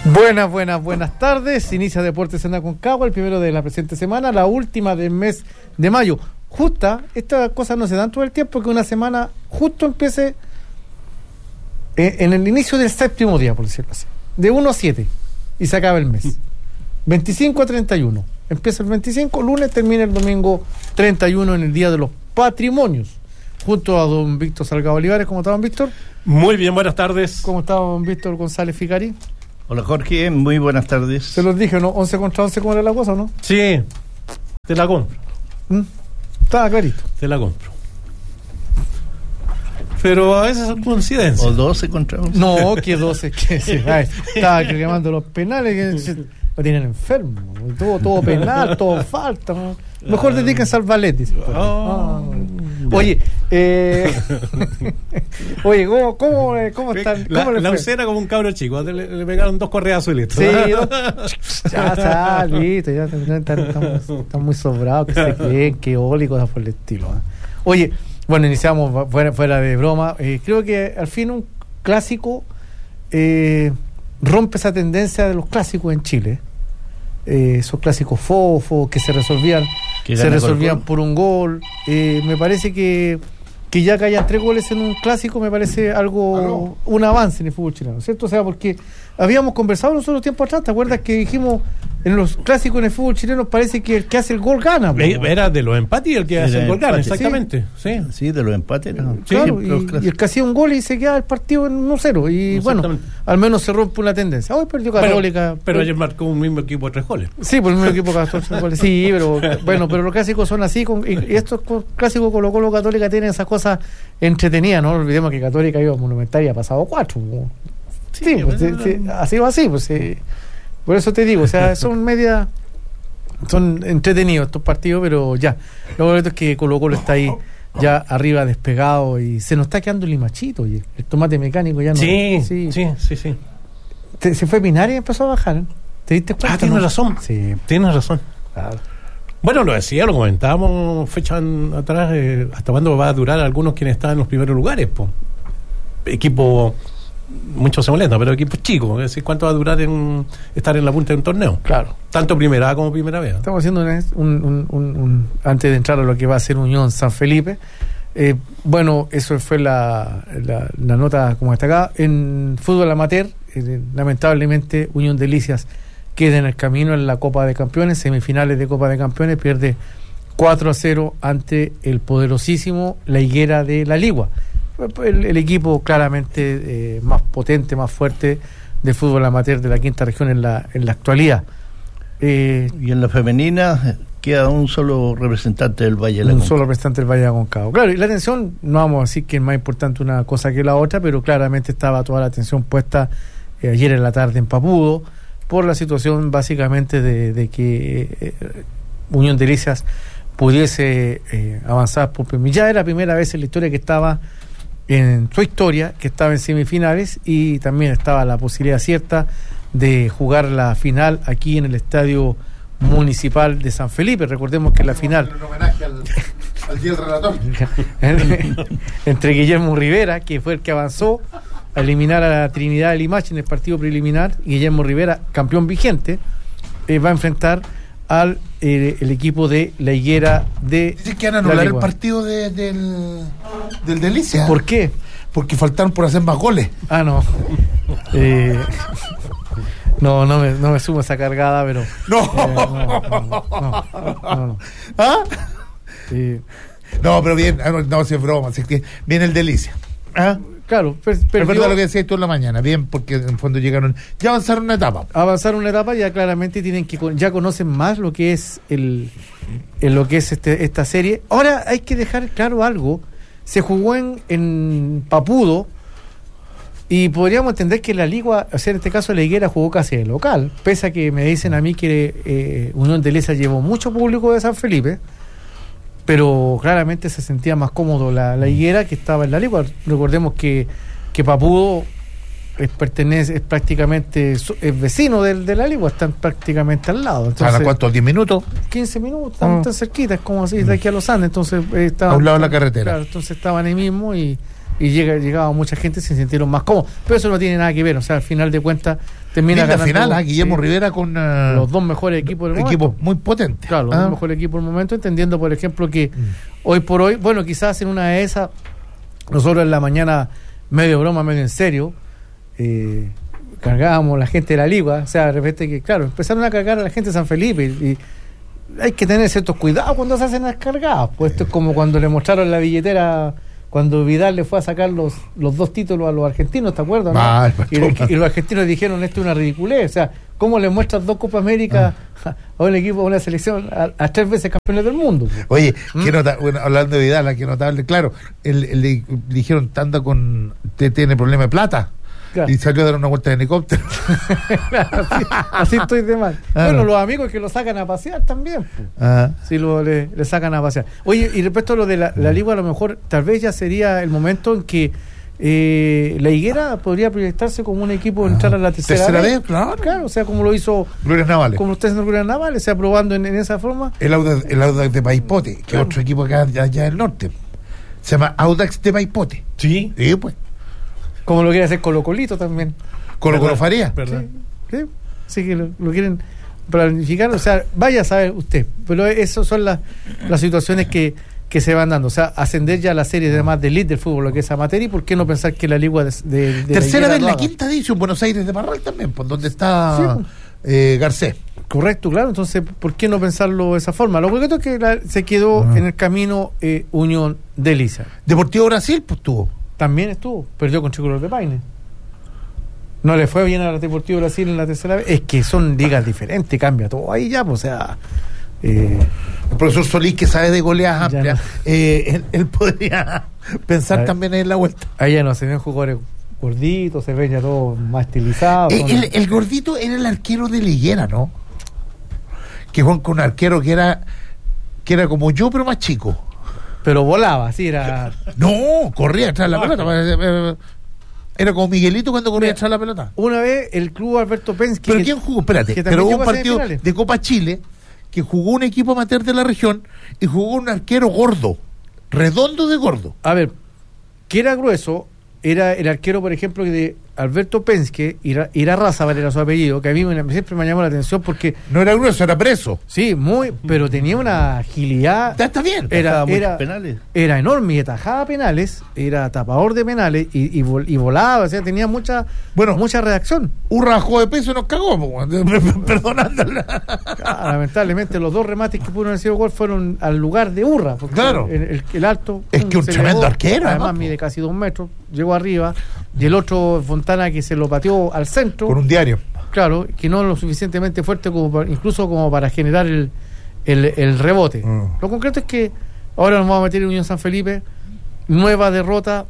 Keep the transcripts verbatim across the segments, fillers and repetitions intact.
Buenas, buenas, buenas tardes. Inicia Deportes en Aconcagua, el primero de la presente semana, la última del mes de mayo. Justa, estas cosas no se dan todo el tiempo, que una semana justo empiece eh, en el inicio del séptimo día, por decirlo así, de uno a siete, y se acaba el mes. veinticinco a treinta y uno. Empieza el veinticinco, lunes, termina el domingo treinta y uno en el Día de los Patrimonios. Junto a don Víctor Salgado Olivares. ¿Cómo está, don Víctor? Muy bien, buenas tardes. ¿Cómo está, don Víctor González Ficari? Hola, Jorge, muy buenas tardes. Se los dije, ¿no? once contra once, ¿cómo era la cosa, no? Sí, te la compro. ¿Mm? Estaba clarito. Te la compro. Pero a veces son coincidencias. O doce contra once. No, que doce, que se ay, estaba reclamando los penales, que se, lo tienen enfermo. Todo, todo penal, todo falta, ¿no? Mejor dedíquense al ballet, dice. Oh. Ah. Oye, eh, oye, ¿cómo, cómo, cómo están? La, ¿Cómo le la fue? Ucena como un cabro chico, le, le pegaron dos correazos y listo. Sí, no, ya está, listo, ya están, están, están muy sobrados, que se creen, que eólicos, por el estilo. ¿eh? Oye, bueno, iniciamos fuera, fuera de broma. Eh, creo que al fin un clásico eh, rompe esa tendencia de los clásicos en Chile. Eh, esos clásicos fofos que se resolvían que se resolvían por un gol. Eh, me parece que que ya que hayan tres goles en un clásico me parece algo, ¿Aló? un avance en el fútbol chileno, ¿cierto? O sea, porque habíamos conversado nosotros tiempo atrás, ¿te acuerdas que dijimos en los clásicos en el fútbol chileno parece que el que hace el gol gana? ¿No? Era de los empates el que sí, hace el gol empate, gana, exactamente. Sí, sí, sí de los empates. No. Sí, claro, sí, y, y el que hacía un gol y se queda el partido en uno cero. Y bueno, al menos se rompe una tendencia. Hoy perdió Católica. Pero, pero ayer marcó un mismo equipo tres goles. Sí, por el mismo equipo catorce goles. Sí, pero bueno, pero los clásicos son así. Con, y, y estos clásicos Colo Colo Católica tienen esas cosas entretenidas, ¿no? Olvidemos que Católica iba a Monumental y ha pasado cuatro. Sí, sí, pues, sí, sí, ha sido así, pues sí. Por eso te digo, o sea, son media, son entretenidos estos partidos, pero ya. Lo bonito es que Colo Colo está ahí ya arriba despegado y se nos está quedando el limachito, oye. El tomate mecánico ya no. Sí, sí, sí, sí. sí. Te, se fue Pinares y empezó a bajar. ¿Te diste cuenta? Ah, tienes ¿no? razón. Sí. Tienes razón. Claro. Bueno, lo decía, lo comentábamos fechas atrás, eh, hasta cuándo va a durar algunos quienes están en los primeros lugares, po. Equipo, muchos se molestan, pero equipos chicos, es decir, cuánto va a durar en estar en la punta de un torneo. Claro. Tanto primera A como primera B. Estamos haciendo un, un, un, un antes de entrar a lo que va a ser Unión San Felipe. Eh, bueno, eso fue la, la, la nota como destacada. En fútbol amateur, eh, lamentablemente, Unión Delicias queda en el camino en la Copa de Campeones, semifinales de Copa de Campeones, pierde cuatro a cero ante el poderosísimo La Higuera de La Ligua, el, el equipo claramente eh, más potente, más fuerte de fútbol amateur de la quinta región en la, en la actualidad. Eh, y en la femenina queda un solo representante del Valle de la Un Aconcagua. solo representante del Valle de Aconcagua. Claro, y la atención, no vamos a decir que es más importante una cosa que la otra, pero claramente estaba toda la atención puesta eh, ayer en la tarde en Papudo, por la situación básicamente de, de que eh, Unión Delicias pudiese eh, avanzar por primera. Ya era la primera vez en la historia que estaba en su historia, que estaba en semifinales, y también estaba la posibilidad cierta de jugar la final aquí en el Estadio Municipal de San Felipe. Recordemos que la final en homenaje al, al día del relator entre Guillermo Rivera, que fue el que avanzó a eliminar a la Trinidad de Limache en el partido preliminar, Guillermo Rivera, campeón vigente, eh, va a enfrentar al eh, el equipo de La Higuera de Dicen que van a anular el partido de, del, del Delicia. ¿Por qué? Porque faltaron por hacer más goles. Ah, no. Eh, no, no me, no me sumo a esa cargada, pero... No. Eh, no, no, no, no, no, no. ¿Ah? Eh, No, pero bien, no, si es broma, así que viene el Delicia. ¿Ah? Claro, per, Pero es verdad lo que decías tú en la mañana, bien, porque en el fondo llegaron, ya avanzaron una etapa. Avanzaron una etapa, ya claramente tienen que ya conocen más lo que es el, el lo que es este esta serie. Ahora hay que dejar claro algo. Se jugó en, en Papudo y podríamos entender que la Ligua, o sea, en este caso la Higuera jugó casi de local, pese a que me dicen a mí que eh, Unión de Lesa llevó mucho público de San Felipe, pero claramente se sentía más cómodo la, la Higuera que estaba en la Ligua. Recordemos que, que Papudo es, pertenece, es prácticamente es vecino del, de la Ligua, están prácticamente al lado. Entonces, ¿a cuántos? ¿diez minutos? quince minutos, están Ah. tan cerquita, es como así, de aquí a los Andes. Entonces, eh, estaban, a un lado de la carretera. Claro, entonces estaban ahí mismo y, y llega, llegaba mucha gente, se sintieron más cómodos. Pero eso no tiene nada que ver, o sea, al final de cuentas termina Linda ganando. final, ¿ah? Guillermo sí, Rivera con uh, los dos mejores equipos del momento. equipos muy potentes. Claro, los ¿ah? dos mejores equipos del momento, entendiendo, por ejemplo, que mm. hoy por hoy, bueno, quizás en una de esas, nosotros en la mañana, medio broma, medio en serio, eh, cargábamos la gente de la Liga, o sea, de repente que, claro, empezaron a cargar a la gente de San Felipe y, y hay que tener ciertos cuidados cuando se hacen las cargadas, pues esto es como cuando le mostraron la billetera, cuando Vidal le fue a sacar los, los dos títulos a los argentinos, ¿te acuerdas? ¿No? Ah, y, le, y los argentinos dijeron, esto es una ridiculez, o sea, ¿cómo le muestras dos Copa América ah. a un equipo, a una selección, a, a tres veces campeones del mundo? Pues? Oye, ¿Mm? qué nota, bueno, hablando de Vidal, qué notable, claro, el, el, le dijeron, anda con, te, tiene problema de plata. Claro. Y salió a dar una vuelta de helicóptero. Claro, así, así estoy de mal. Ah, bueno, no. Los amigos que lo sacan a pasear también. Ah. Si lo le, le sacan a pasear. Oye, y respecto a lo de la, la Liga, a lo mejor, tal vez ya sería el momento en que eh, la Higuera podría proyectarse como un equipo de entrar a la tercera, tercera vez. vez. Claro. Claro, o sea, como lo hizo Glorias Navales. Como ustedes en Glorias Navales, o sea, probando en, en esa forma. El Audax, el Audax de Paipote, que claro. es otro equipo acá allá del norte. Se llama Audax de Paipote. Sí. Sí, pues. Como lo quiere hacer Colo Colito también. Colo Colo Faría. ¿Verdad? Sí, sí, sí que lo, lo quieren planificar. O sea, vaya a saber usted. Pero esas son las, las situaciones que, que se van dando. O sea, ascender ya a la serie de más de elite del fútbol, lo que es amateur, y por qué no pensar que la Liga de, de, de tercera la vez la quinta edición, Buenos Aires de Parral también, por donde está sí, pues. eh, Garcés. Correcto, claro. Entonces, ¿por qué no pensarlo de esa forma? Lo concreto es que la, se quedó ah. en el camino eh, Unión de Lisa. Deportivo Brasil, pues tuvo. También estuvo, perdió con Tricolor de Paine. No le fue bien a Deportivo Brasil en la tercera vez. Es que son ligas diferentes, cambia todo ahí ya, pues, o sea. Eh, el profesor Solís, que sabe de goleadas amplias, no. eh, él, él podría pensar también en la vuelta. Ahí ya no se ven jugadores gorditos, se ven ya todos más estilizados. Eh, el, el gordito era el arquero de Liguera, ¿no? Que Juan con un arquero que era que era como yo, pero más chico. Pero volaba, sí, era. No, corría atrás de la pelota. Era como Miguelito cuando corría atrás de la pelota. Una vez el club Alberto Pensky. ¿Pero quién jugó? Espérate, pero hubo un partido de Copa Chile que jugó un equipo amateur de la región y jugó un arquero gordo, redondo de gordo. A ver, que era grueso, era el arquero, por ejemplo, de Alberto Penske, Ira, Irarrázaval era su apellido, que a mí me, siempre me llamó la atención porque... No era grueso, era preso. Sí, muy, pero tenía una agilidad... Ya está bien. Era, era, penales. Era enorme y atajaba penales, era tapador de penales y, y, vol, y volaba, o sea, tenía mucha bueno, mucha reacción. Un rajo de peso nos cagó, perdonándola. Claro, lamentablemente los dos remates que pudieron haber sido gol fueron al lugar de Urra. Claro. El, el, el alto... Es que un tremendo llegó, arquero. Además mide casi dos metros, llegó arriba, y el otro Fontana que se lo pateó al centro. Con un diario. Claro, que no lo suficientemente fuerte como para, incluso como para generar el, el, el rebote. Mm. Lo concreto es que ahora nos vamos a meter en Unión San Felipe, nueva derrota,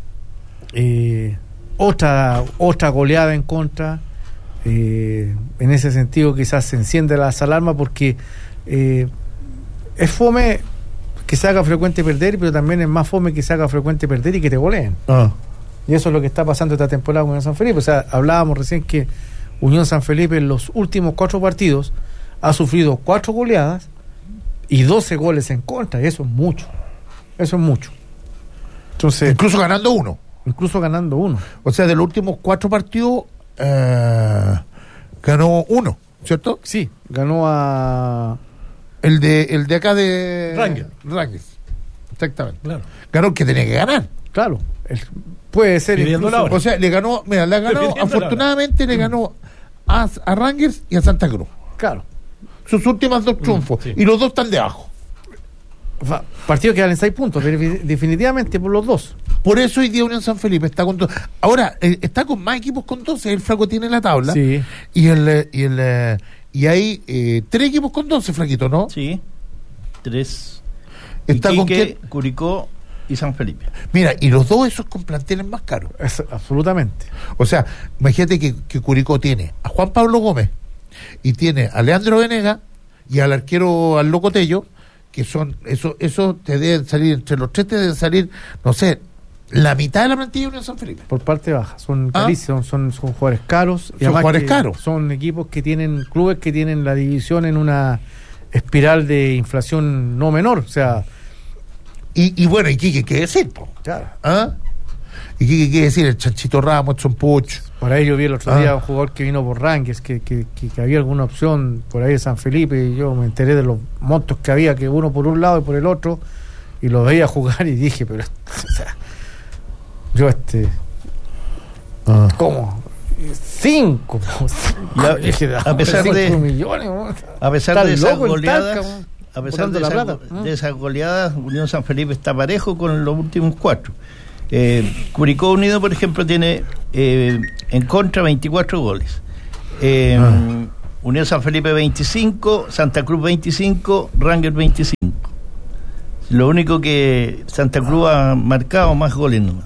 eh, otra, otra goleada en contra. Eh, en ese sentido quizás se enciende las alarmas porque eh, es fome que se haga frecuente perder, pero también es más fome que se haga frecuente perder y que te goleen. Ah. Y eso es lo que está pasando esta temporada con Unión San Felipe. O sea, hablábamos recién que Unión San Felipe en los últimos cuatro partidos ha sufrido cuatro goleadas y doce goles en contra. Y eso es mucho. Eso es mucho. Entonces, incluso ganando uno. Incluso ganando uno. O sea, de los últimos cuatro partidos eh, ganó uno, ¿cierto? Sí, ganó a... El de el de acá de... Rangers. Rangers. Exactamente. Claro. Ganó el que tenía que ganar. Claro. El, puede ser incluso, o sea, le ganó, mira, le ganó, afortunadamente le ganó a, a Rangers y a Santa Cruz. Claro. Sus últimas dos triunfos. Mm, sí. Y los dos están debajo. Partido que valen seis puntos, definitivamente por los dos. Por eso hoy día Unión San Felipe está con dos. Ahora, eh, está con más equipos con doce. El Flaco tiene la tabla. Sí. Y el y el eh, y hay eh, tres equipos con doce, Flaquito, ¿no? Sí. Tres. Está Iquique, con quién? Curicó y San Felipe. Mira, y los dos esos con planteles más caros. Es, absolutamente. O sea, imagínate que, que Curicó tiene a Juan Pablo Gómez y tiene a Leandro Venegas y al arquero, al Locotello, que son, eso, eso te deben salir, entre los tres te deben salir, no sé, la mitad de la plantilla de Unión San Felipe. Por parte baja, son ¿Ah? carísimos, son, son jugadores caros. Y son jugadores caros. Son equipos que tienen, clubes que tienen la división en una espiral de inflación no menor, o sea... Y, y bueno, y Quique, ¿qué decir? Po? Claro. ¿Ah? ¿Y qué quiere decir? El Chanchito Ramos, Edson Puch. Por ahí yo vi el otro día Ah. un jugador que vino por Rangers, que, que, que, que había alguna opción por ahí de San Felipe, y yo me enteré de los montos que había, que uno por un lado y por el otro, y lo veía jugar y dije, pero, o sea, yo este, Ah. ¿cómo? Cinco, Y a- Dije, a pesar cinco de- millones, ¿no? A pesar Está de esas loco el goleadas, Talca, ¿no? a pesar de Botando la esas, plata, ¿no? de esas goleadas, Unión San Felipe está parejo con los últimos cuatro. Eh, Curicó Unido, por ejemplo, tiene eh, en contra veinticuatro goles. Eh, Ah. Unión San Felipe veinticinco, Santa Cruz veinticinco, Rangers veinticinco. Lo único que Santa Cruz ha marcado más goles nomás.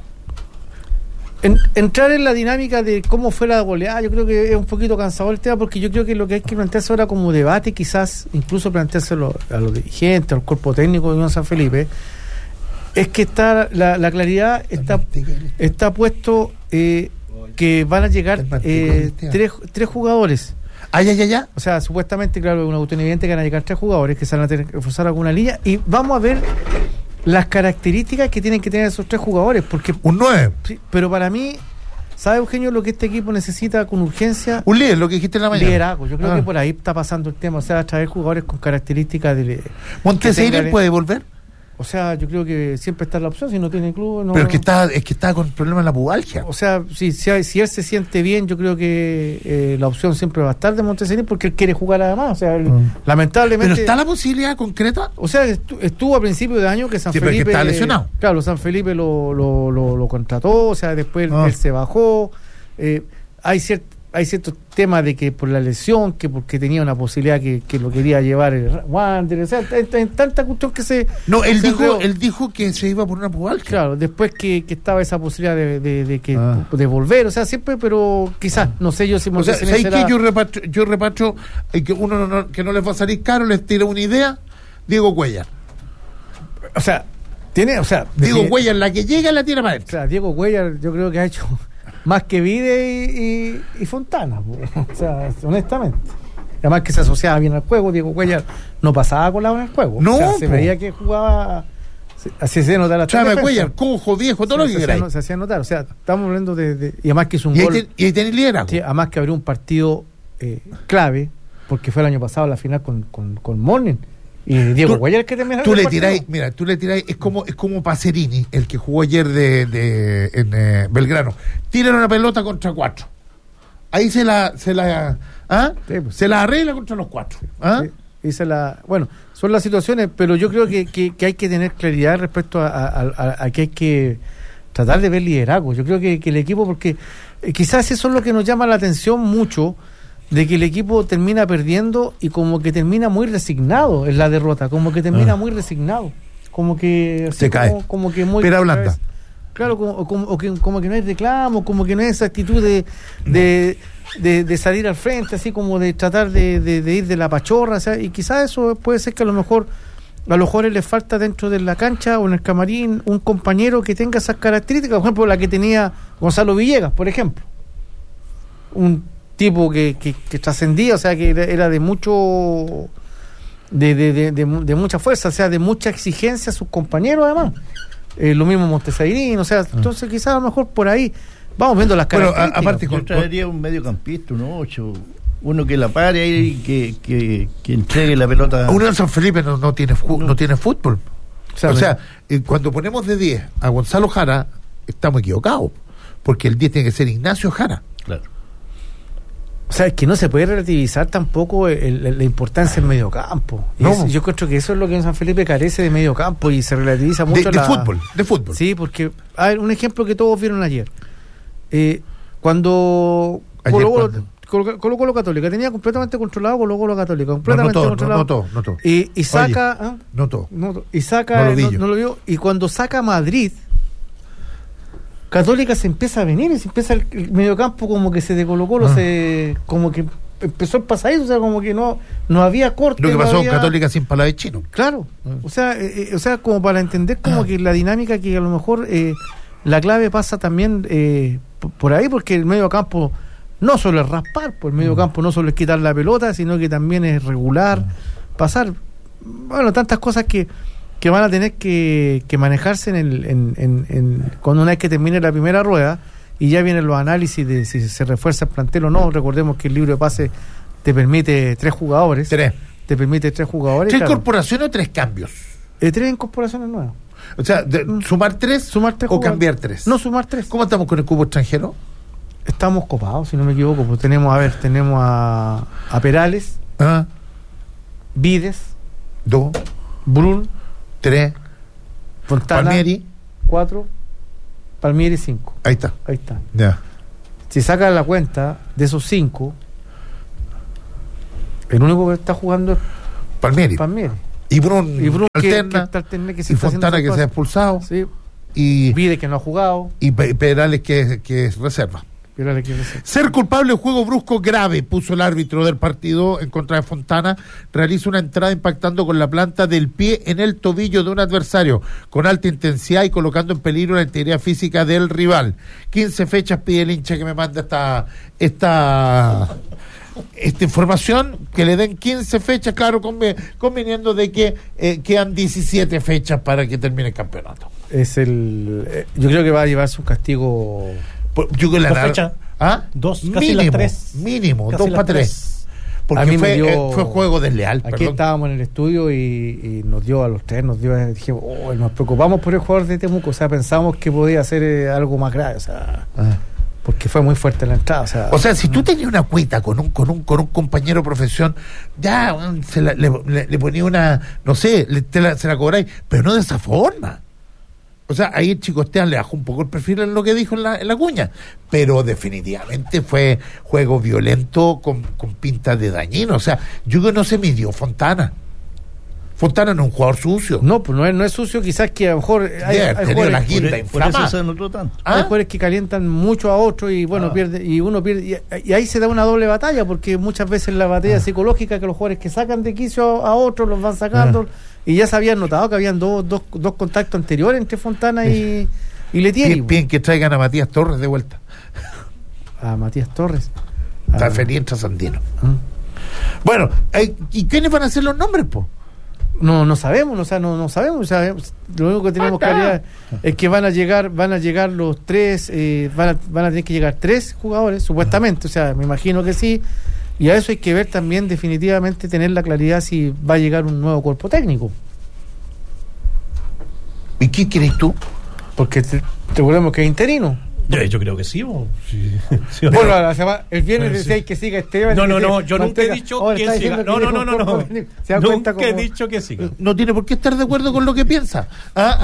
En- entrar en la dinámica de cómo fue la goleada, yo creo que es un poquito cansado el tema, porque yo creo que lo que hay que plantearse ahora como debate, quizás incluso planteárselo a los dirigentes, al cuerpo técnico de Unión San Felipe, es que está la, la claridad está, está puesto eh, que van a llegar eh, tres, tres jugadores. Ah, ya, ya, ya. O sea, supuestamente, claro, es una cuestión evidente que van a llegar tres jugadores que se van a tener que reforzar alguna línea, y vamos a ver las características que tienen que tener esos tres jugadores, porque Un nueve. sí, pero para mí, ¿sabe, Eugenio, lo que este equipo necesita con urgencia? Un líder, lo que dijiste en la mañana. Liderazgo. Yo creo Ah. que por ahí está pasando el tema, o sea, traer jugadores con características de... Monteseiren que tengan- puede volver. O sea, yo creo que siempre está la opción, si no tiene club, no... Pero es que está, es que está con problemas en la pubalgia. O sea, si, si, si él se siente bien, yo creo que eh, la opción siempre va a estar de Monteseiren, porque él quiere jugar además. O sea, él, Mm. lamentablemente... Pero está la posibilidad concreta. O sea, estu- estuvo a principio de año que San Sí, pero es que Felipe... estaba lesionado. Claro, San Felipe lo, lo, lo, lo contrató, o sea, después Ah. él se bajó. Eh, hay ciert, hay ciertos temas de que por la lesión, que porque tenía una posibilidad que, que lo quería llevar el Wander, o sea, hay, hay tanta cuestión que se... No, él se dijo, enredó. él dijo que se iba por una pubalgia. Claro, después que, que estaba esa posibilidad de, de, de que Ah. de volver, o sea, siempre, pero quizás, no sé yo si O sea, Monteseiren ¿sabéis será- que yo repacho, yo repacho eh, que uno no, no- que no les va a salir caro, les tira una idea? Diego Cuellar. O sea, tiene, o sea, Diego defini- Cuellar, la que llega la tira para O adentro. sea, Diego Cuellar yo creo que ha hecho más que Vide y, y, y Fontana, po. O sea, honestamente. Además que se asociaba bien al juego, Diego Cuellar no pasaba colado en el juego. No, o sea, se po. veía que jugaba, se- así se nota la Chame Cuellar, cojo, viejo, todo lo que se, hacía, queráis. se hacía notar, o sea, estamos hablando de, de- y además que hizo un Y ahí, gol, ten- y ahí tenéis liderazgo. sí, además que abrió un partido eh, clave, porque fue el año pasado la final con, con, con Morning, y Diego Tú- Cuellar que terminó Tú el le partido. tiráis, mira, tú le tiráis, es como, es como Pacerini, el que jugó ayer de, de en eh, Belgrano. Tiran una pelota contra cuatro. Ahí se la, se la, ¿ah? Sí, pues. Se la arregla contra los cuatro. ¿Ah? Sí, hice la, bueno, son las situaciones, pero yo creo que, que, que hay que tener claridad respecto a, a- a- a que hay que tratar de ver liderazgo. Yo creo que, que el equipo, porque eh, quizás eso es lo que nos llama la atención mucho, de que el equipo termina perdiendo y como que termina muy resignado en la derrota, como que termina Ah. muy resignado, como que así Se cae. como, como que muy Pera blanda. claro, como, o como, o que, como que no hay reclamo, como que no hay esa actitud de, de, de, de salir al frente, así como de tratar de, de, de ir de la pachorra, o sea, y quizás eso puede ser que a lo mejor a los jugadores les falta dentro de la cancha o en el camarín un compañero que tenga esas características, por ejemplo la que tenía Gonzalo Villegas, por ejemplo, un tipo que, que, que trascendía, o sea, que era, era de mucho de, de, de, de, mu- de mucha fuerza, o sea, de mucha exigencia a sus compañeros además. Eh, lo mismo Monteseirin, o sea, entonces quizás a lo mejor por ahí vamos viendo las Bueno, a- características. aparte Yo con- traería un mediocampista, un ocho, uno que la pare ahí, que, que, que entregue la pelota. Unión San Felipe no, no tiene fu- No. no tiene fútbol. O sea, O sea, eh, cuando ponemos de diez a Gonzalo Jara, estamos equivocados. Porque el diez tiene que ser Ignacio Jara. Claro. O sea, es que no se puede relativizar tampoco el- el- la importancia del mediocampo. Y No. eso- yo creo que eso es lo que en San Felipe carece de mediocampo y se relativiza De, mucho de la- fútbol, de fútbol. Sí, porque, a ver, un ejemplo que todos vieron ayer. Eh, cuando Ayer, Colo Colo, ¿cuándo? Colo Colo Colo Católica tenía completamente controlado Colo Colo Católica, No, no completamente todo, no, controlado. no todo, no todo. Y, y saca, ¿ah? No todo. No, y saca, No lo no, vi yo. no lo vio, y cuando saca Madrid, Católica se empieza a venir, y se empieza el, el mediocampo como que se de Colo Colo, Ah. se, como que empezó el pasadizo, o sea, como que no, no había corte. Lo que no pasó había- con Católica sin palabras de chino. Claro, Ah. o sea, eh, eh, o sea, como para entender como que la dinámica que a lo mejor eh, la clave pasa también eh, p- por ahí, porque el medio campo no solo es raspar, pues el medio campo no solo es quitar la pelota, sino que también es regular, pasar, bueno, tantas cosas que que van a tener que, que manejarse en el, en, en, en, cuando una vez que termine la primera rueda y ya vienen los análisis de si se refuerza el plantel o no. Recordemos que el libro de pases te permite tres jugadores. Tres. Te permite tres jugadores. ¿Tres claro. incorporaciones o tres cambios? Eh, tres incorporaciones nuevas. O sea, de, ¿sumar tres, sumar tres o jugadores. cambiar tres? No, sumar tres. ¿Cómo estamos con el cubo extranjero? Estamos copados, si no me equivoco. Pues tenemos, a ver, tenemos a, a Perales, Ah, Vides, dos, Brun, tres, Fontana, Palmieri. cuatro, Palmieri, cinco. Ahí está. Ahí está. Ya. Si sacas la cuenta de esos cinco, el único que está jugando es Palmieri. Palmieri. Y Brun, Y Brun que, alterna. que está alterna, que se Y está haciendo Fontana sus que se ha cosas. expulsado. Sí. Y, Vide que no ha jugado. y Pe- Perales que, que es reserva. Pírale que no sé. Ser culpable de juego brusco grave, puso el árbitro del partido en contra de Fontana. Realiza una entrada impactando con la planta del pie en el tobillo de un adversario, con alta intensidad y colocando en peligro la integridad física del rival. quince fechas pide el hincha que me manda esta esta esta información, que le den quince fechas, claro, conve- conveniendo de que eh, quedan diecisiete fechas para que termine el campeonato. Es el. eh, yo creo que va a llevarse un castigo. Pues, yo creo que la Dos nar- fechas. ¿Ah? Dos, casi mínimo, las tres. mínimo, Casi dos las para tres. tres. Porque A mí me fue, dio- eh, fue juego desleal. Aquí perdón. estábamos en el estudio y, y nos dio a los tres, nos dio, dije, oh, nos preocupamos por el jugador de Temuco, o sea, pensamos que podía hacer eh, algo más grave, o sea, Ah. porque fue muy fuerte la entrada, o sea, O sea, si tú tenías una cuita con un con un con un compañero de profesión, ya mm, se la- le, le, le ponía una, no sé, le- te la- se la cobráis, pero no de esa forma. O sea, ahí el Chico Esteban le bajó un poco el perfil en lo que dijo en la, en la cuña, pero definitivamente fue juego violento con, con pinta de dañino. O sea, yo creo que no se midió Fontana. Fontana no es un jugador sucio. no, pues no es, no es sucio, quizás que a lo mejor hay, Debe hay haber tenido jugadores, la Por, guinda por eso inflamada. se notó tanto. ¿Ah? hay jugadores que calientan mucho a otro y bueno, Ah. pierde, y uno pierde, y, y ahí se da una doble batalla, porque muchas veces la batalla psicológica que los jugadores que sacan de quicio a, a otros los van sacando, y ya se habían notado que habían dos, dos, dos contactos anteriores entre Fontana y, y Letieri. Bien, bien que traigan a Matías Torres de vuelta. A Matías Torres. Está Ah. feliz en Trasandino. Ah. Bueno, eh, ¿y quiénes van a ser los nombres, po? No, no sabemos, o sea, no, no sabemos, o sea, lo único que tenemos claridad es que van a llegar, van a llegar los tres, eh, van, a, van a tener que llegar tres jugadores, supuestamente, o sea, me imagino que sí, y a eso hay que ver también definitivamente, tener la claridad si va a llegar un nuevo cuerpo técnico, ¿Y quién quieres tú? porque te, recordemos que es interino. Yo, yo creo que sí. o- sí, sí, o Bueno, no. la semana- el viernes Sí. decía que siga Esteban. No, y no, que no, se yo nunca he mantenga. dicho Ahora quién está siga. diciendo No, que no, no, dijo no, no. cuerpo técnico. ¿Se dan cuenta Nunca he cómo- dicho que siga. No tiene por qué estar de acuerdo con lo que piensa. ¿Ah?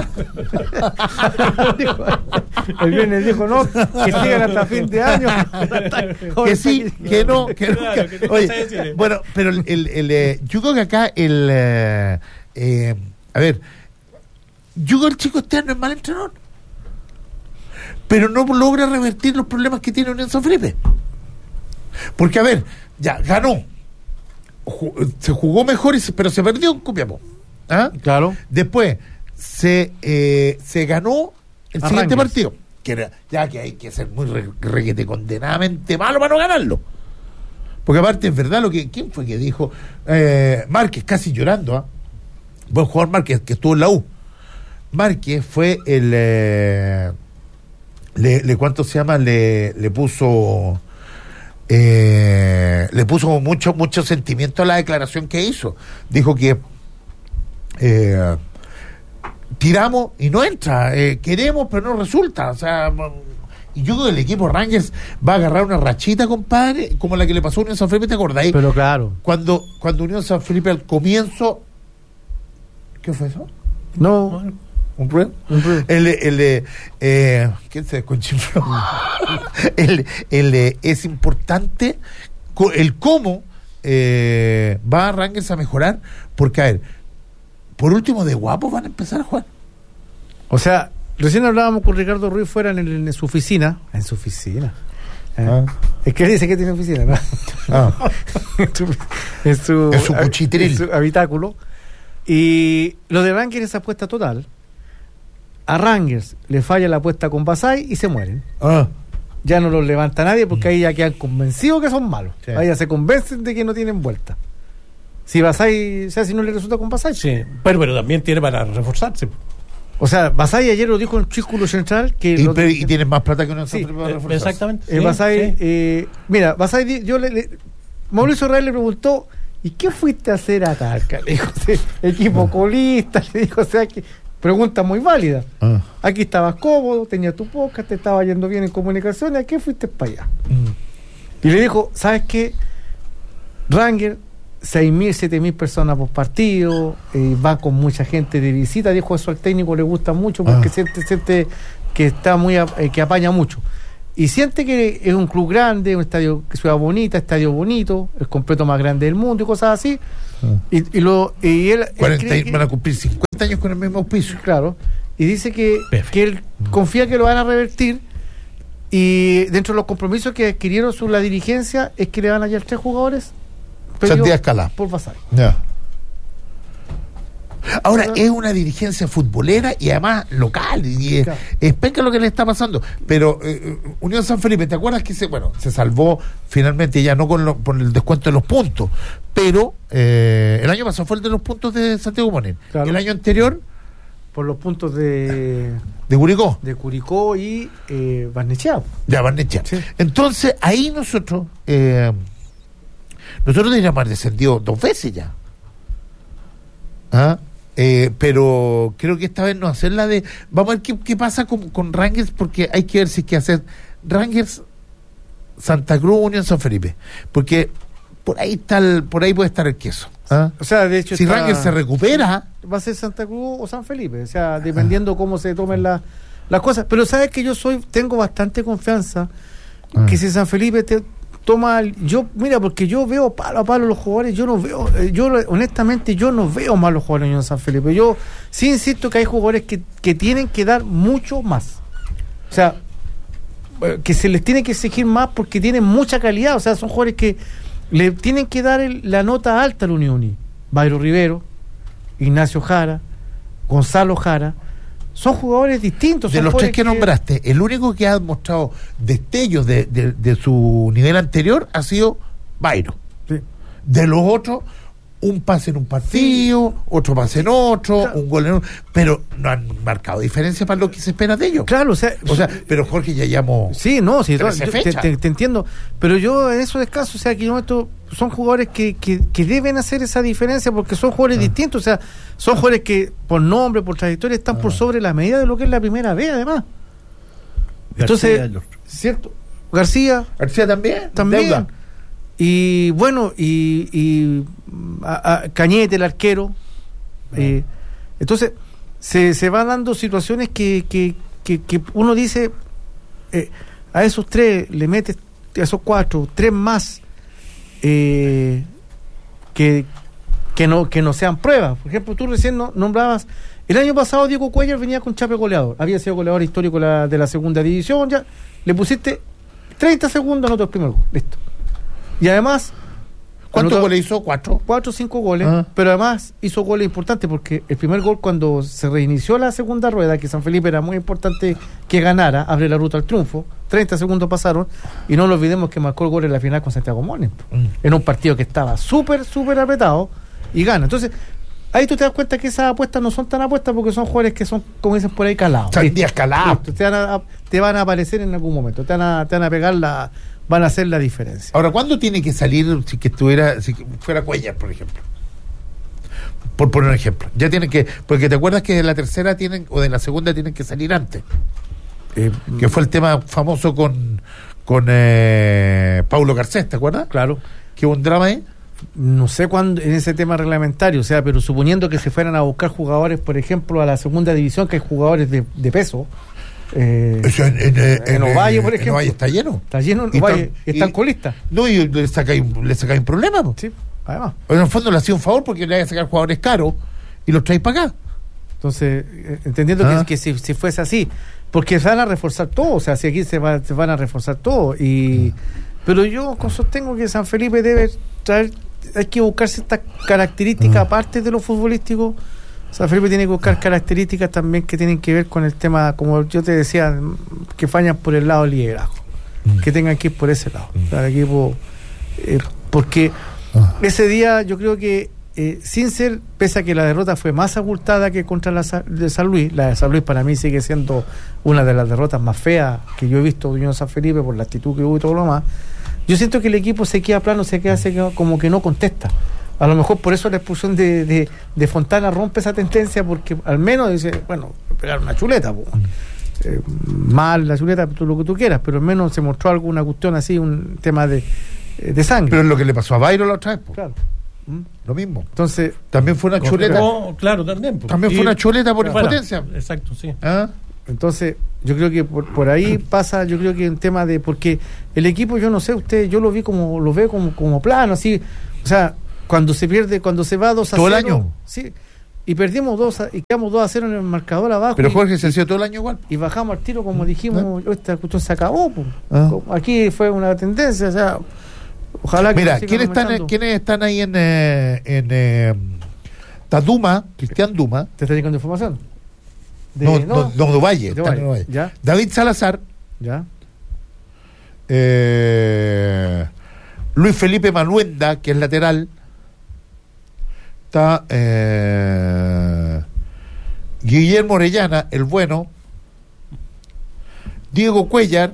El viernes dijo no, que sigan hasta fin de año. Que sí, que no, que no. Claro, que- que te Oye, pasa a decir. bueno, pero el, el, el, eh, yo creo que acá el eh, eh, a ver, yo creo que el Chico Esteban no es mal entrenador, pero no logra revertir los problemas que tiene Unión San Felipe. Porque a ver, ya ganó, Ju- se jugó mejor, y se- pero se perdió en Copiapó. ¿Ah? Claro. Después se eh, se ganó el A siguiente Rangers. partido, que era, ya que hay que ser muy re- requete condenadamente malo para no ganarlo. Porque aparte es verdad lo que, ¿quién fue que dijo? Eh, Márquez, casi llorando, ¿ah? Buen jugador Márquez, que estuvo en la U. Márquez fue el eh, le, le cuánto se llama, le, le puso eh, le puso mucho, mucho sentimiento a la declaración que hizo. Dijo que eh, tiramos y no entra, eh, queremos pero no resulta, o sea, y yo creo que el equipo Rangers va a agarrar una rachita, compadre, como la que le pasó a Unión San Felipe, ¿te acordáis? Pero claro. Cuando, cuando Unión San Felipe al comienzo, ¿qué fue eso? No. ¿Un ruido? Un ruido. El, el, eh, eh, ¿qué se desconchinfló? el, el, eh, es importante co- el cómo eh, va a Rangers a mejorar, porque a ver, por último de guapos van a empezar a jugar. O sea, recién hablábamos con Ricardo Ruiz fuera en, el- en su oficina. En su oficina. ¿Eh? Ah. Es que él dice que tiene oficina, ¿no? Ah. en su, en su, En su cuchitril. en su habitáculo. Y lo de Rangers es apuesta total. A Rangers le falla la apuesta con Basay y se mueren. Ah. Ya no los levanta nadie porque ahí ya quedan convencidos que son malos. Sí. Ahí ya se convencen de que no tienen vuelta. Si Basay, o sea, si no le resulta con Basay. Sí, pero, pero también tiene para reforzarse. O sea, Basay ayer lo dijo en Círculo Central que Y, lo, pero- y tienes más plata que una Sí, Eh, exactamente. eh, sí, Basay, sí. eh, mira, Basay, di- yo le, le- Mauricio Real le preguntó, ¿y qué fuiste a hacer a Talca? Le dijo, sí, equipo colista, le dijo, o sea, que pregunta muy válida. Ah. Aquí estabas cómodo, tenías tu podcast, te estaba yendo bien en comunicaciones, ¿a qué fuiste para allá? Mm. Y le dijo, ¿sabes qué? Ranger, seis mil, siete mil personas por partido, eh, va con mucha gente de visita, dijo eso al técnico, le gusta mucho porque Ah. siente, siente que está muy a- eh, que apaña mucho. Y siente que es un club grande, un estadio, ciudad bonita, estadio bonito, el completo más grande del mundo y cosas así. Ah. Y, y lo y él, él cuarenta cree que- van a cumplir cincuenta años con el mismo auspicio. claro, y dice que, Perfecto. que él confía que lo van a revertir. Y dentro de los compromisos que adquirieron sobre la dirigencia es que le van a hallar tres jugadores pedidos Sandía Escalá. por Basay. Ya. Ahora, es una dirigencia futbolera y además local, y es, Claro. es penca lo que le está pasando. Pero eh, Unión San Felipe, ¿te acuerdas que se, bueno, se salvó finalmente ya no con, lo- con el descuento de los puntos? Pero eh, el año pasado fue el de los puntos de Santiago Monín. Claro. El año anterior, Por los puntos de, de Curicó. de Curicó y eh, Barnechea. Ya, Barnechea. Sí. Entonces, ahí nosotros, eh, nosotros deberíamos haber descendido dos veces ya. ¿Ah? Eh, pero creo que esta vez no hacer la de. Vamos a ver qué, qué pasa con, con Rangers, porque hay que ver si hay que hacer Rangers, Santa Cruz, Unión San Felipe. Porque por ahí está el, por ahí puede estar el queso. ¿Ah? O sea, de hecho, Si está- Rangers se recupera, va a ser Santa Cruz o San Felipe. O sea, dependiendo cómo se tomen la- las cosas. Pero sabes que yo soy tengo bastante confianza Ah. que si San Felipe te toma. el- Yo, mira, porque yo veo palo a palo los jugadores. Yo no veo, eh, yo honestamente, yo no veo malos jugadores en San Felipe. Yo sí insisto que hay jugadores que, que tienen que dar mucho más. O sea, eh, que se les tiene que exigir más porque tienen mucha calidad. O sea, son jugadores que le tienen que dar el- la nota alta a la Unión. Bayro Rivero, Ignacio Jara, Gonzalo Jara, son jugadores distintos. de son los tres jugadores que nombraste, el único que ha mostrado destellos de, de, de su nivel anterior ha sido Bayro. Sí. De los otros, un pase en un partido, otro pase en otro, Claro. un gol en otro, pero no han marcado diferencia para lo que se espera de ellos. Claro, o sea, O sea, pero Jorge ya llamó. sí, no, sí, trece yo te, fechas. te- te entiendo, pero yo en esos casos, o sea, que yo esto son jugadores que, que, que deben hacer esa diferencia porque son jugadores Ah. distintos, o sea, son jugadores que por nombre, por trayectoria están por Ah. sobre la medida de lo que es la primera vez, además. García, Entonces, el otro. cierto, García García también. también. Deuda. Y bueno, y, y a- a Cañete, el arquero. eh, entonces, se, se van dando situaciones que, que, que, que uno dice, eh, a esos tres le metes, a esos cuatro, tres más, eh, que, que, no, que no sean pruebas. Por ejemplo, tú recién no- nombrabas, el año pasado Diego Cuellar venía con Chape goleador, había sido goleador histórico la- de la segunda división, ya le pusiste treinta segundos, anotó el primer gol, listo. Y además, ¿Cuántos anotó goles hizo? Cuatro. cuatro o cinco goles, Ah. pero además hizo goles importantes porque el primer gol cuando se reinició la segunda rueda, que San Felipe era muy importante que ganara, abre la ruta al triunfo, treinta segundos pasaron, y no lo olvidemos que marcó el gol en la final con Santiago Morning, Mm. en un partido que estaba súper, súper apretado, y gana. Entonces, ahí tú te das cuenta que esas apuestas no son tan apuestas porque son jugadores que son, como dicen por ahí, calados. Sandía Escalá. Listo, te, van a, te van a aparecer en algún momento, te van a, te van a pegar la, van a hacer la diferencia. Ahora, ¿cuándo tiene que salir si que estuviera, si que fuera Cuellar, por ejemplo? Por poner un ejemplo. Ya tienen que, porque te acuerdas que de la tercera tienen, o de la segunda tienen que salir antes. Eh, Que fue el tema famoso con, con eh, Paulo Garcés, ¿te acuerdas? claro. Que hubo un drama ahí. No sé cuándo en ese tema reglamentario, o sea, pero suponiendo que se fueran a buscar jugadores, por ejemplo, a la segunda división, que hay jugadores de, de peso. Eh, Eso en, en, eh, en Ovalle, por en ejemplo. Ovalle está lleno. Está lleno en Y Ovalle, están- están y- colistas. No, y le sacáis le sacáis un problema. Po. Sí, además. En el fondo le hacía un favor porque le iba a sacar jugadores caros y los traéis para acá. Entonces, eh, entendiendo Ah. que, que si, si fuese así, porque se van a reforzar todo, o sea, si aquí se, va- se van a reforzar todo. Y, pero yo con- sostengo que San Felipe debe traer, hay que buscar ciertas características, Ah. aparte de lo futbolístico. San Felipe tiene que buscar características también que tienen que ver con el tema, como yo te decía, que fallan por el lado del liderazgo, Mm. que tengan que ir por ese lado. O sea, el equipo, eh, porque Ah. ese día yo creo que eh, sin ser, pese a que la derrota fue más abultada que contra la de San Luis, la de San Luis para mí sigue siendo una de las derrotas más feas que yo he visto de Unión San Felipe por la actitud que hubo y todo lo demás. Yo siento que el equipo se queda plano, se queda, se queda como que no contesta. A lo mejor por eso la expulsión de, de, de Fontana rompe esa tendencia, porque al menos dice, bueno, pegar una chuleta, pues. Eh, mal la chuleta, todo lo que tú quieras, pero al menos se mostró alguna cuestión así, un tema de, de sangre. Pero es lo que le pasó a Bayro la otra vez, po. Claro. ¿Mm? Lo mismo. Entonces, también fue una chuleta. No, claro, también. Pues. También fue una chuleta por Fuera. impotencia. Exacto, sí. ¿Ah? Entonces, yo creo que por, por ahí pasa, yo creo que un tema de, porque el equipo, yo no sé, usted, yo lo vi como, lo veo como, como plano, así, o sea, cuando se pierde, cuando se va dos a cero. ¿Todo el año? Sí, y perdimos dos a, y quedamos dos a cero en el marcador abajo. Pero y, Jorge se ha sido todo el año igual. y bajamos al tiro, como dijimos, ¿Eh? esta cuestión se acabó. Pues. Ah. Aquí fue una tendencia, o sea, ojalá que mira, siga ¿quiénes están, aumentando. ¿quiénes están ahí en, eh, en eh, Taduma, Cristian Duma? ¿Te está llegando información? De- No, no, no, de Valle, de están Valle, en Valle. ya, David Salazar, ya. eh, Luis Felipe Maluenda, que es lateral, está eh, Guillermo Orellana, el bueno, Diego Cuellar,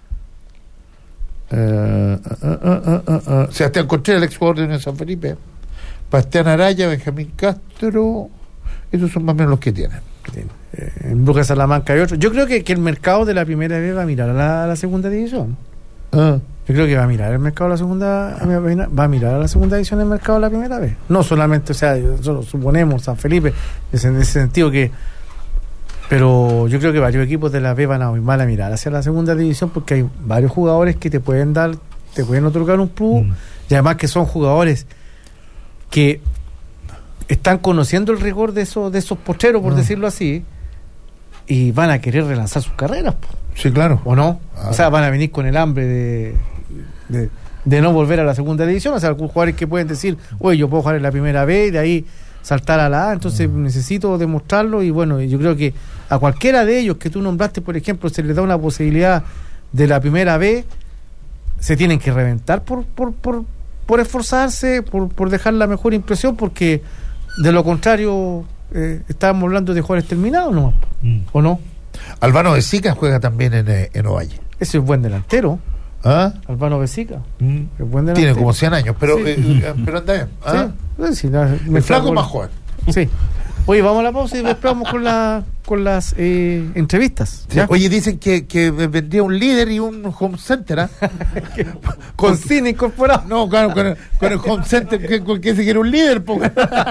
eh, uh, uh, uh, uh, uh, Sebastián Contreras, el ex jugador de Unión San Felipe, Bastián Araya, Benjamín Castro, esos son más o menos los que tienen. Eh, en Brujas Salamanca y otros. Yo creo que, que el mercado de la primera vez va a mirar a la, a la segunda división. Ah. Yo creo que va a mirar el mercado de la segunda, va a mirar a la segunda división el mercado de la primera vez. No solamente, o sea, nosotros suponemos San Felipe, en ese sentido que, pero yo creo que varios equipos de la B van a, van a mirar hacia la segunda división, porque hay varios jugadores que te pueden dar, te pueden otorgar un plus, mm. y además que son jugadores que están conociendo el rigor de esos, de esos postreros, por mm. decirlo así, y van a querer relanzar sus carreras, po. Sí, claro. ¿O no? Ah. O sea, van a venir con el hambre de, de, de no volver a la segunda división. O sea, algunos jugadores que pueden decir, oye, yo puedo jugar en la primera B y de ahí saltar a la A, entonces mm. necesito demostrarlo. Y bueno, yo creo que a cualquiera de ellos que tú nombraste, por ejemplo, se les da una posibilidad de la primera B, se tienen que reventar por por, por, por esforzarse, por, por dejar la mejor impresión, porque de lo contrario eh, estábamos hablando de jugadores terminados nomás, mm. ¿o no? Albano Besica juega también en, en Ovalle. Ese es buen delantero. ¿Ah? Albano Besica. Mm. Es buen delantero. Tiene como cien años, pero, sí. eh, pero anda bien. ¿Ah? Sí. Sí, no, el flaco más joven. Sí. Oye, vamos a la pausa y después vamos con, la, con las eh, entrevistas. Sí. Oye, dicen que, que vendría un líder y un home center, ¿ah? ¿eh? Con cine incorporado. No, claro, con el, con el home center, que, que se quiere un líder, po.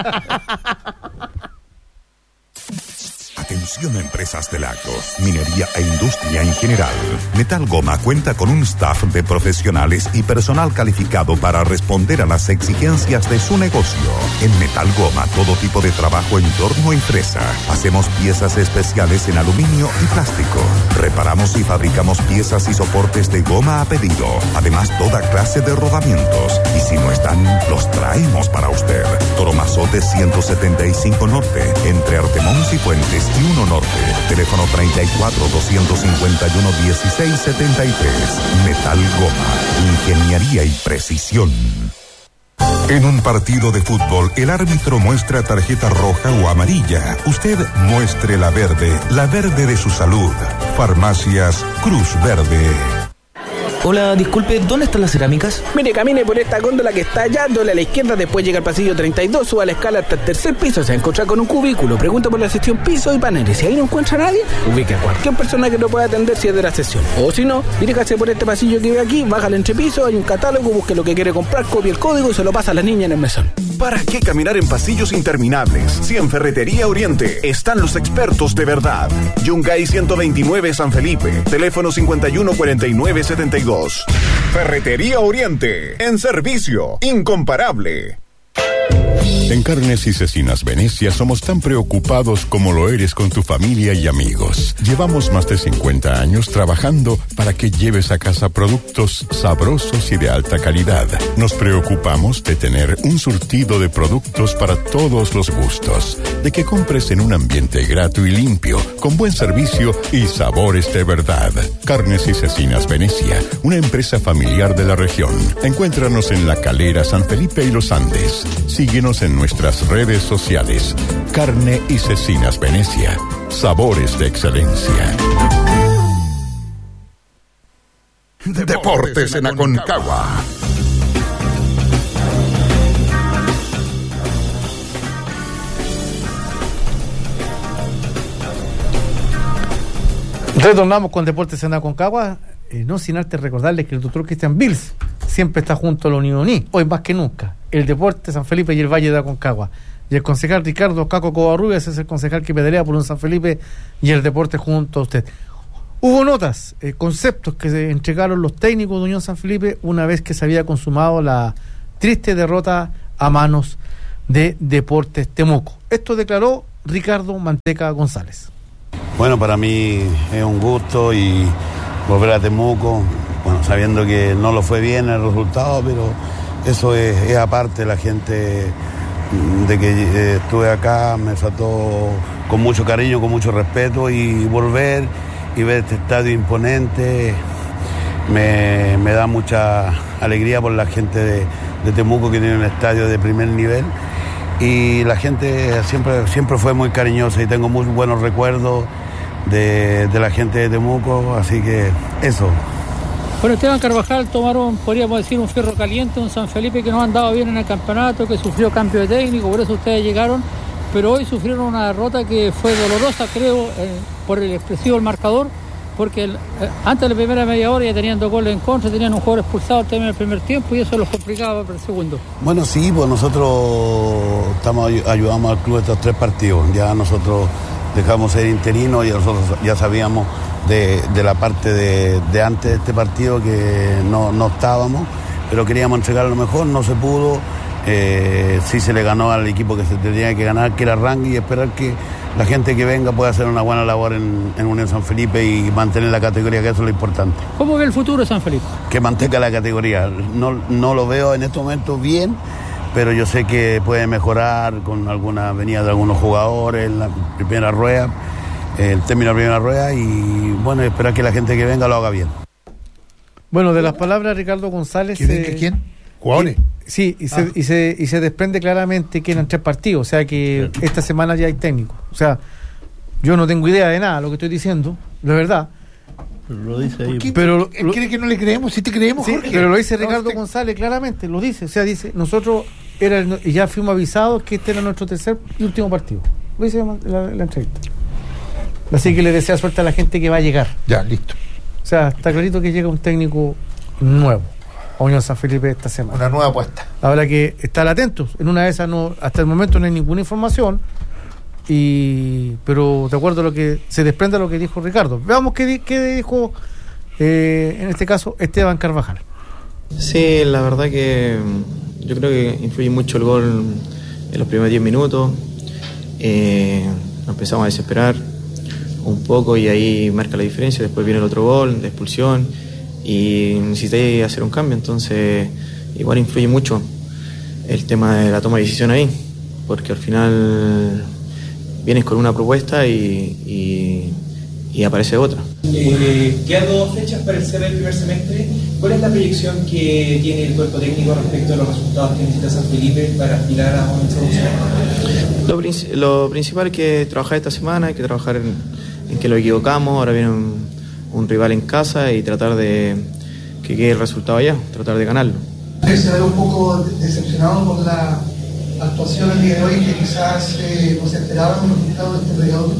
Atención a empresas de lagos, minería e industria en general. Metal Goma cuenta con un staff de profesionales y personal calificado para responder a las exigencias de su negocio. En Metal Goma, todo tipo de trabajo en torno y fresa. Hacemos piezas especiales en aluminio y plástico. Reparamos y fabricamos piezas y soportes de goma a pedido. Además, toda clase de rodamientos. Y si no están, los traemos para usted. Toromazote ciento setenta y cinco Norte, entre Artemón y Puentes y uno Norte. Teléfono treinta y cuatro, doscientos cincuenta y uno, dieciséis setenta y tres. Metal Goma. Ingeniería y precisión. En un partido de fútbol, el árbitro muestra tarjeta roja o amarilla. Usted muestre la verde, la verde de su salud. Farmacias Cruz Verde. Hola, disculpe, ¿dónde están las cerámicas? Mire, camine por esta góndola que está allá, doble a la izquierda, después llega al pasillo treinta y dos, suba la escala hasta el tercer piso, se va a encontrar con un cubículo, pregunta por la sección piso y paneles. Si ahí no encuentra a nadie, ubique a cualquier persona que lo pueda atender si es de la sesión. O si no, diríjase por este pasillo que ve aquí, baja al entrepiso, hay un catálogo, busque lo que quiere comprar, copie el código y se lo pasa a la niña en el mesón. ¿Para qué caminar en pasillos interminables? Si en Ferretería Oriente están los expertos de verdad. Yungay ciento veintinueve San Felipe, teléfono cincuenta y uno cuarenta y nueve setenta y dos. Ferretería Oriente, en servicio, incomparable. En Carnes y Cecinas Venecia somos tan preocupados como lo eres con tu familia y amigos. Llevamos más de cincuenta años trabajando para que lleves a casa productos sabrosos y de alta calidad. Nos preocupamos de tener un surtido de productos para todos los gustos, de que compres en un ambiente grato y limpio, con buen servicio y sabores de verdad. Carnes y Cecinas Venecia, una empresa familiar de la región. Encuéntranos en La Calera, San Felipe y Los Andes. Síguenos Síguenos en nuestras redes sociales. Carne y Cecinas Venecia. Sabores de excelencia. Deportes en Aconcagua. Retornamos con Deportes en Aconcagua, eh, no sin antes recordarles que el doctor Cristian Bills siempre está junto a la Unión, hoy más que nunca, el Deporte San Felipe y el Valle de Aconcagua. Y el concejal Ricardo Caco Covarrubias es el concejal que pedalea por un San Felipe y el deporte junto a usted. Hubo notas, eh, conceptos que se entregaron los técnicos de Unión San Felipe una vez que se había consumado la triste derrota a manos de Deportes Temuco. Esto declaró Ricardo Manteca González. Bueno, para mí es un gusto y volver a Temuco, bueno, sabiendo que no lo fue bien el resultado, pero eso es, es aparte. La gente de que eh, estuve acá me trató con mucho cariño, con mucho respeto, y volver y ver este estadio imponente me, me da mucha alegría por la gente de, de Temuco, que tiene un estadio de primer nivel. Y la gente siempre, siempre fue muy cariñosa y tengo muy buenos recuerdos de, de la gente de Temuco, así que eso. Bueno, Esteban Carvajal tomaron, podríamos decir, un fierro caliente, un San Felipe que no andaba bien en el campeonato, que sufrió cambio de técnico, por eso ustedes llegaron, pero hoy sufrieron una derrota que fue dolorosa, creo, eh, por el expresivo del marcador, porque el, eh, antes de la primera media hora ya tenían dos goles en contra, tenían un jugador expulsado al término del primer tiempo y eso los complicaba para el segundo. Bueno, sí, pues nosotros estamos ayudamos al club estos tres partidos. Ya nosotros dejamos ser interinos y nosotros ya sabíamos de, de la parte de, de antes de este partido que no, no estábamos, pero queríamos entregar lo mejor, no se pudo. Eh, sí se le ganó al equipo que se tenía que ganar, que era Rangui, y esperar que la gente que venga pueda hacer una buena labor en, en Unión San Felipe y mantener la categoría, que eso es lo importante. ¿Cómo ve el futuro de San Felipe? Que mantenga la categoría. No, no lo veo en este momento bien, pero yo sé que puede mejorar con alguna venida de algunos jugadores en la primera rueda, el término de la primera rueda, y bueno, esperar que la gente que venga lo haga bien. Bueno, de las palabras de Ricardo González... ¿Que venga eh, quién? ¿Jugadores? Sí, y, ah. se, y, se, y se desprende claramente que eran tres partidos, o sea que sí. Esta semana ya hay técnico. O sea, yo no tengo idea de nada lo que estoy diciendo, la verdad. Pero lo dice ahí. Pero ¿Él quiere que no le creemos? Si te creemos, sí, Jorge. pero lo dice Ricardo no, González claramente, lo dice. O sea, dice, nosotros era el, y ya fuimos avisados que este era nuestro tercer y último partido. Lo dice la, la entrevista. Así que le desea suerte a la gente que va a llegar. Ya, listo. O sea, está clarito que llega un técnico nuevo a Unión San Felipe esta semana. Una nueva apuesta. Habrá que estar atentos. En una de esas no, hasta el momento no hay ninguna información. Y pero de acuerdo a lo que se desprende a lo que dijo Ricardo. Veamos qué, qué dijo eh, en este caso Esteban Carvajal. Sí, la verdad que yo creo que influye mucho el gol en los primeros diez minutos. Eh, nos empezamos a desesperar un poco y ahí marca la diferencia. Después viene el otro gol de expulsión y necesité hacer un cambio, entonces igual influye mucho el tema de la toma de decisión ahí, porque al final vienes con una propuesta y, y, y aparece otra. Eh, quedan dos fechas para el cierre del primer semestre. ¿Cuál es la proyección que tiene el cuerpo técnico respecto a los resultados que necesita San Felipe para aspirar a un segundo semestre? Lo, princi- lo principal es que trabajar esta semana, hay que trabajar en, en que lo equivocamos, ahora viene un, un rival en casa y tratar de que quede el resultado allá, tratar de ganarlo. ¿Se ve un poco decepcionado por la actuación el día de hoy, que quizás eh, no se esperaban los resultados de este periodo?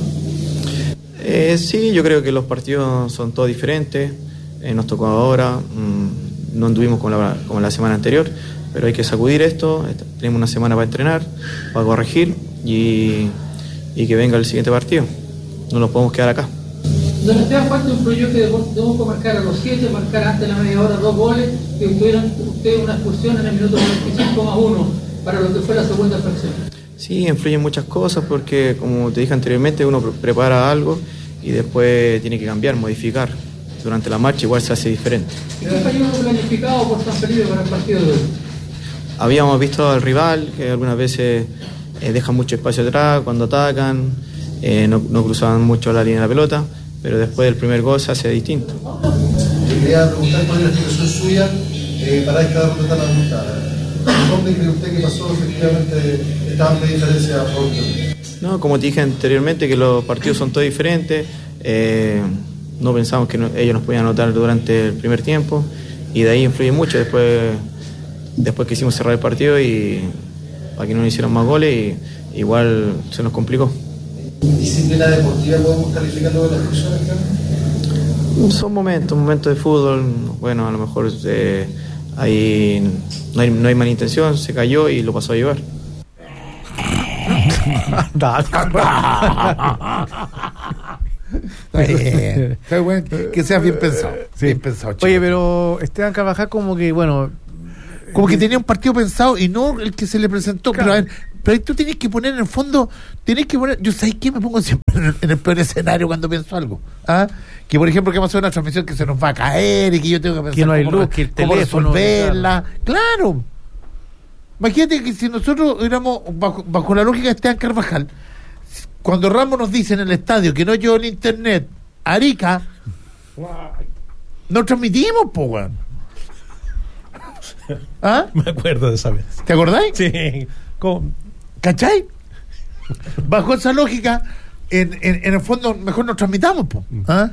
Eh, sí, yo creo que los partidos son todos diferentes, eh, nos tocó ahora, mmm, no anduvimos como la, como la semana anterior, pero hay que sacudir esto, tenemos una semana para entrenar, para corregir y, y que venga el siguiente partido, no nos podemos quedar acá. Don Esteban, ¿cuánto influyó que debemos marcar a los siete, marcar antes de la media hora dos goles, que tuvieron ustedes una expulsión en el minuto cuarenta y cinco más uno para lo que fue la segunda fracción? Sí, influyen muchas cosas porque, como te dije anteriormente, uno prepara algo y después tiene que cambiar, modificar. Durante la marcha igual se hace diferente. ¿Qué falló planificado por San Felipe para el partido de hoy? Habíamos visto al rival que algunas veces eh, dejan mucho espacio atrás cuando atacan, eh, no, no cruzaban mucho la línea de la pelota, pero después del primer gol se hace distinto. Te quería preguntar cuál es la situación suya eh, para esta derrota tan abultada. ¿Dónde cree usted que pasó efectivamente esta amplia diferencia a favor? No, como te dije anteriormente, que los partidos son todos diferentes. Eh, no pensamos que no, ellos nos podían anotar durante el primer tiempo y de ahí influye mucho. Después, después quisimos cerrar el partido y para que no nos hicieran más goles, y igual se nos complicó. ¿Disciplina deportiva podemos calificarlo de las expulsiones? Son momentos, momentos de fútbol. Bueno, a lo mejor eh, ahí no hay, no hay mala intención, se cayó y lo pasó a llevar. Está bien, está bien, que sea bien pensado, Sí. bien pensado, chico. Oye, pero Esteban Carvajal como que, bueno... Como que tenía un partido pensado y no el que se le presentó. Claro. Pero a ver, pero ahí tú tienes que poner en el fondo, tienes que poner, yo sabes qué me pongo siempre en el, en el peor escenario cuando pienso algo. ¿Ah? Que por ejemplo que vamos a hacer una transmisión que se nos va a caer y que yo tengo que pensar Que no hay cómo, luz, que el cómo teléfono, resolverla. Claro. Imagínate que si nosotros éramos bajo, bajo la lógica de Esteban Carvajal, cuando Ramos nos dice en el estadio que no llegó el internet a Arica, no transmitimos, po, weón. ¿Ah? Me acuerdo de esa vez. ¿Te acordáis? Sí. ¿Cómo? ¿Cachai? Bajo esa lógica, en, en, en el fondo, mejor nos transmitamos, po. ¿Ah?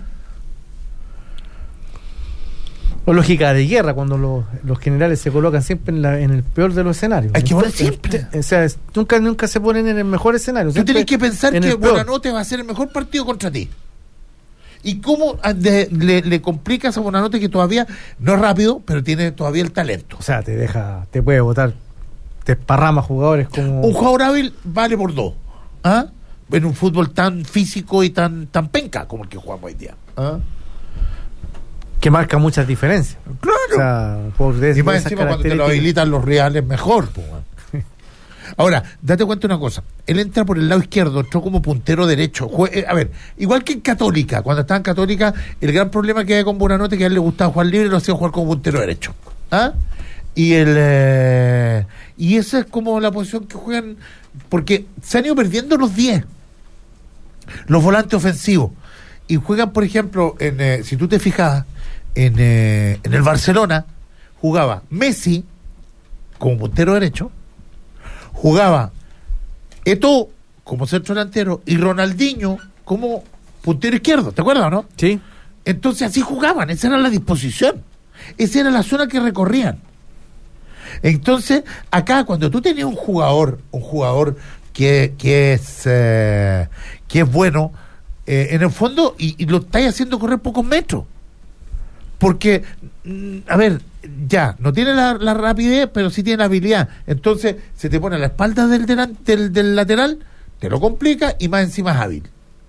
O lógica de guerra, cuando los, los generales se colocan siempre en, la, en el peor de los escenarios. Hay que ¿no? poner siempre. O sea, es- nunca, nunca se ponen en el mejor escenario. Tú tienes que pensar en que el peor. Buenanote va a ser el mejor partido contra ti. ¿Y cómo ah, de- le, le complicas a Buenanote, que todavía no es rápido, pero tiene todavía el talento? O sea, te deja, te puede botar, te esparrama jugadores como... Un jugador hábil vale por dos. ¿Ah? En un fútbol tan físico y tan, tan penca como el que jugamos hoy día. ¿Ah? que marca muchas diferencias. Claro. O sea, por de, Y más de esas encima cuando te lo características. habilitan los reales, mejor. Po, man. Ahora, date cuenta una cosa. Él entra por el lado izquierdo, entró como puntero derecho. Jue- eh, a ver, igual que en Católica. Cuando estaba en Católica, el gran problema que había con Buenanote, que a él le gustaba jugar libre, lo hacía jugar como puntero derecho. ¿Ah? Y el eh, y esa es como la posición que juegan, porque se han ido perdiendo los diez, los volantes ofensivos, y juegan, por ejemplo, en, eh, si tú te fijas, en, eh, en el Barcelona jugaba Messi como puntero derecho, jugaba Eto'o como centro delantero y Ronaldinho como puntero izquierdo, ¿te acuerdas, no? Sí. Entonces así jugaban, esa era la disposición, esa era la zona que recorrían. Entonces, acá cuando tú tenías un jugador, un jugador que, que es eh, que es bueno, eh, en el fondo, y, y lo estáis haciendo correr pocos metros. Porque, mm, a ver, ya, no tiene la, la rapidez, pero sí tiene la habilidad. Entonces, se te pone a la espalda del, delan- del, del lateral, te lo complica y más encima es hábil.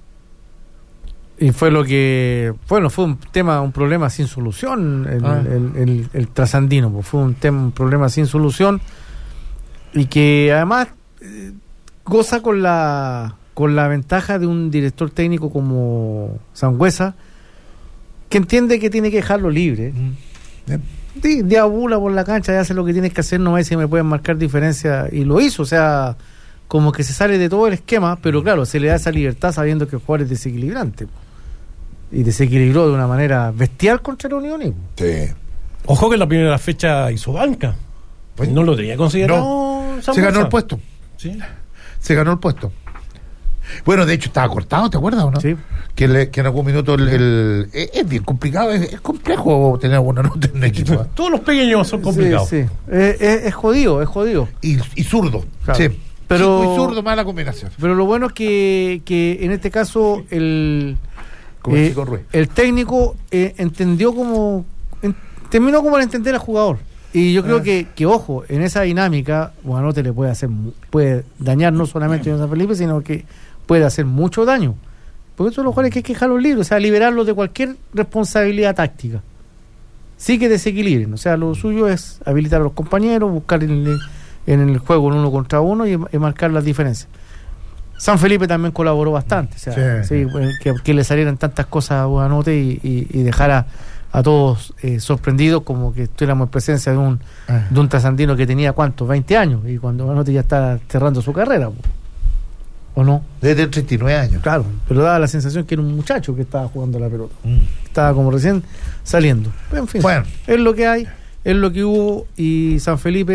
Y fue lo que, bueno, fue un tema, un problema sin solución, el, Ah. el, el- el trasandino, pues fue un tema, un problema sin solución, y que además eh, goza con la con la ventaja de un director técnico como Sangüesa, que entiende que tiene que dejarlo libre. Bien. Sí, deambula por la cancha y hace lo que tienes que hacer, no es si me pueden marcar diferencia, y lo hizo, o sea, como que se sale de todo el esquema, pero claro, se le da esa libertad sabiendo que el jugador es desequilibrante. Y desequilibró de una manera bestial contra la Unión. Sí. Ojo que en la primera fecha hizo banca. Pues no lo tenía considerado. No, se Sangüesa. ganó el puesto. Sí. Se ganó el puesto. Bueno, de hecho estaba cortado, ¿te acuerdas o no? Sí. Que, le- que en algún minuto el, el- es, es bien complicado, es, es complejo tener buena nota en un equipo. ¿eh? Todos los pequeños son complicados. Sí, sí. Eh, es, es jodido, es jodido. Y, y zurdo. Claro. Sí. Pero- Sí, muy zurdo, mala combinación. Pero lo bueno es que, que en este caso el, Como el eh, Chico Ruiz. el técnico eh, entendió como, en- terminó como al entender al jugador. Y yo creo Ah. que, que, ojo, en esa dinámica, Buenanote le puede hacer, mu- puede dañar no solamente a San Felipe, sino que puede hacer mucho daño. Por eso los jugadores que hay que dejarlos libres, o sea, liberarlos de cualquier responsabilidad táctica. Sí que desequilibren, o sea, lo suyo es habilitar a los compañeros, buscar en, en el juego un uno contra uno y, y marcar las diferencias. San Felipe también colaboró bastante, o sea, Sí. sí, pues, que, que le salieran tantas cosas a Buenanote y, y, y dejara a todos eh, sorprendidos, como que estuviéramos en presencia de un, Ah. de un trasandino que tenía, ¿cuántos? veinte años, y cuando Buenanote ya está cerrando su carrera, po. ¿O no? Desde treinta y nueve años. Claro, pero daba la sensación que era un muchacho que estaba jugando la pelota. Mm. Estaba como recién saliendo. Pero en fin, Bueno. es lo que hay, es lo que hubo, y San Felipe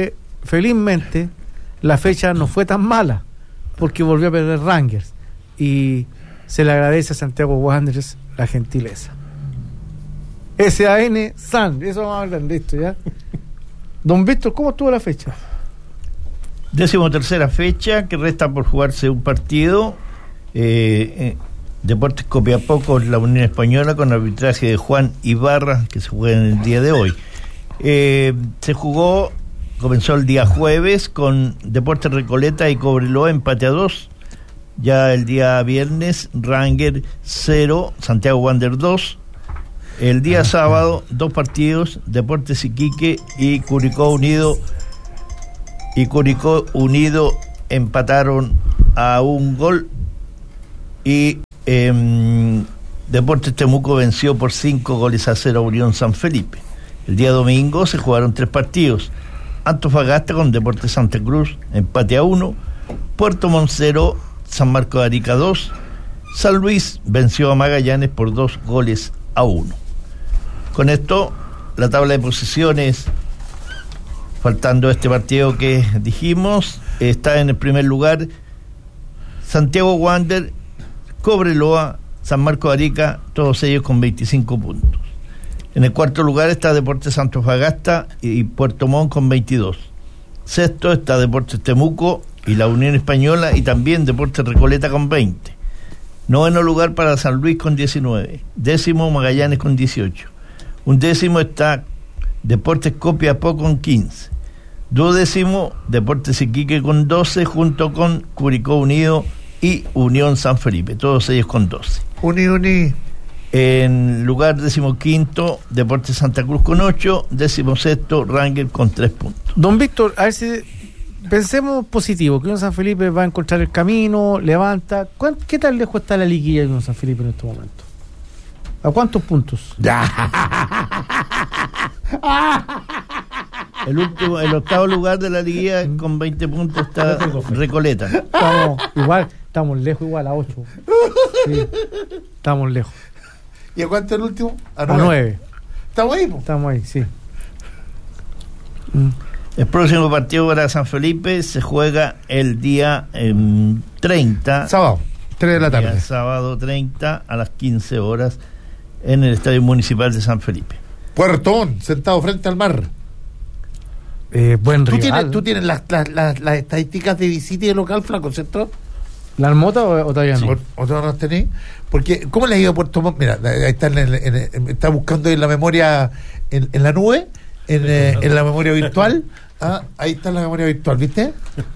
felizmente, la fecha no fue tan mala, porque volvió a perder Rangers. Y se le agradece a Santiago Wanderers la gentileza. S A N San, eso vamos a hablar de esto, ¿ya? Don Víctor, ¿cómo estuvo la fecha? Décimo tercera fecha, que resta por jugarse un partido. Eh, eh, Deportes Copiapó con la Unión Española, con arbitraje de Juan Ibarra, que se juega en el día de hoy. Eh, se jugó, comenzó el día jueves con Deportes Recoleta y Cobreloa, empate a dos. Ya el día viernes, Ranger cero, Santiago Wander dos. El día sábado, dos partidos, Deportes Iquique y Curicó Unido. Y Curicó Unido empataron a un gol. Y eh, Deportes Temuco venció por cinco goles a cero a Unión San Felipe. El día domingo se jugaron tres partidos. Antofagasta con Deportes Santa Cruz, empate a uno. Puerto Montt cero, San Marcos de Arica dos. San Luis venció a Magallanes por dos goles a uno. Con esto, la tabla de posiciones, faltando este partido que dijimos, está en el primer lugar Santiago Wander, Cobreloa, San Marcos de Arica, todos ellos con veinticinco puntos. En el cuarto lugar está Deportes Antofagasta y Puerto Montt con veintidós. Sexto está Deportes Temuco y la Unión Española, y también Deportes Recoleta con veinte. Noveno lugar para San Luis con diecinueve. Décimo Magallanes con dieciocho. Un décimo está Deportes Copiapó con quince. Duodécimo Deportes Iquique con doce, junto con Curicó Unido y Unión San Felipe, todos ellos con doce. Uni, uni. En lugar decimoquinto, Deportes Santa Cruz con ocho, decimosexto, Ranger con tres puntos. Don Víctor, a ver si pensemos positivo, que Unión San Felipe va a encontrar el camino, levanta. ¿Qué tan lejos está la liguilla de Unión San Felipe en este momento? ¿A cuántos puntos? El último, el octavo lugar de la liguilla con veinte puntos está Recoleta. Estamos igual, estamos lejos igual a ocho. Sí, estamos lejos. ¿Y a cuánto el último? A nueve. ¿Estamos ahí? Po? Estamos ahí, sí. Mm. El próximo partido para San Felipe se juega el día eh, treinta. Sábado, tres de la tarde. El sábado treinta a las quince horas en el Estadio Municipal de San Felipe. Puerto Montt, sentado frente al mar. Eh, buen ¿Tú rival. tienes, ¿Tú tienes las, las, las, las estadísticas de visita y de local, Flaco, ¿cierto? ¿La Almota o, o todavía no? Sí. ¿O, o todavía no las tenéis? Porque, ¿cómo le ha ido a Puerto Montt? Mira, ahí está, en el, en el, está buscando en la memoria, en, en la nube, en, eh, en la memoria virtual. Ah, ahí está la memoria virtual, ¿viste?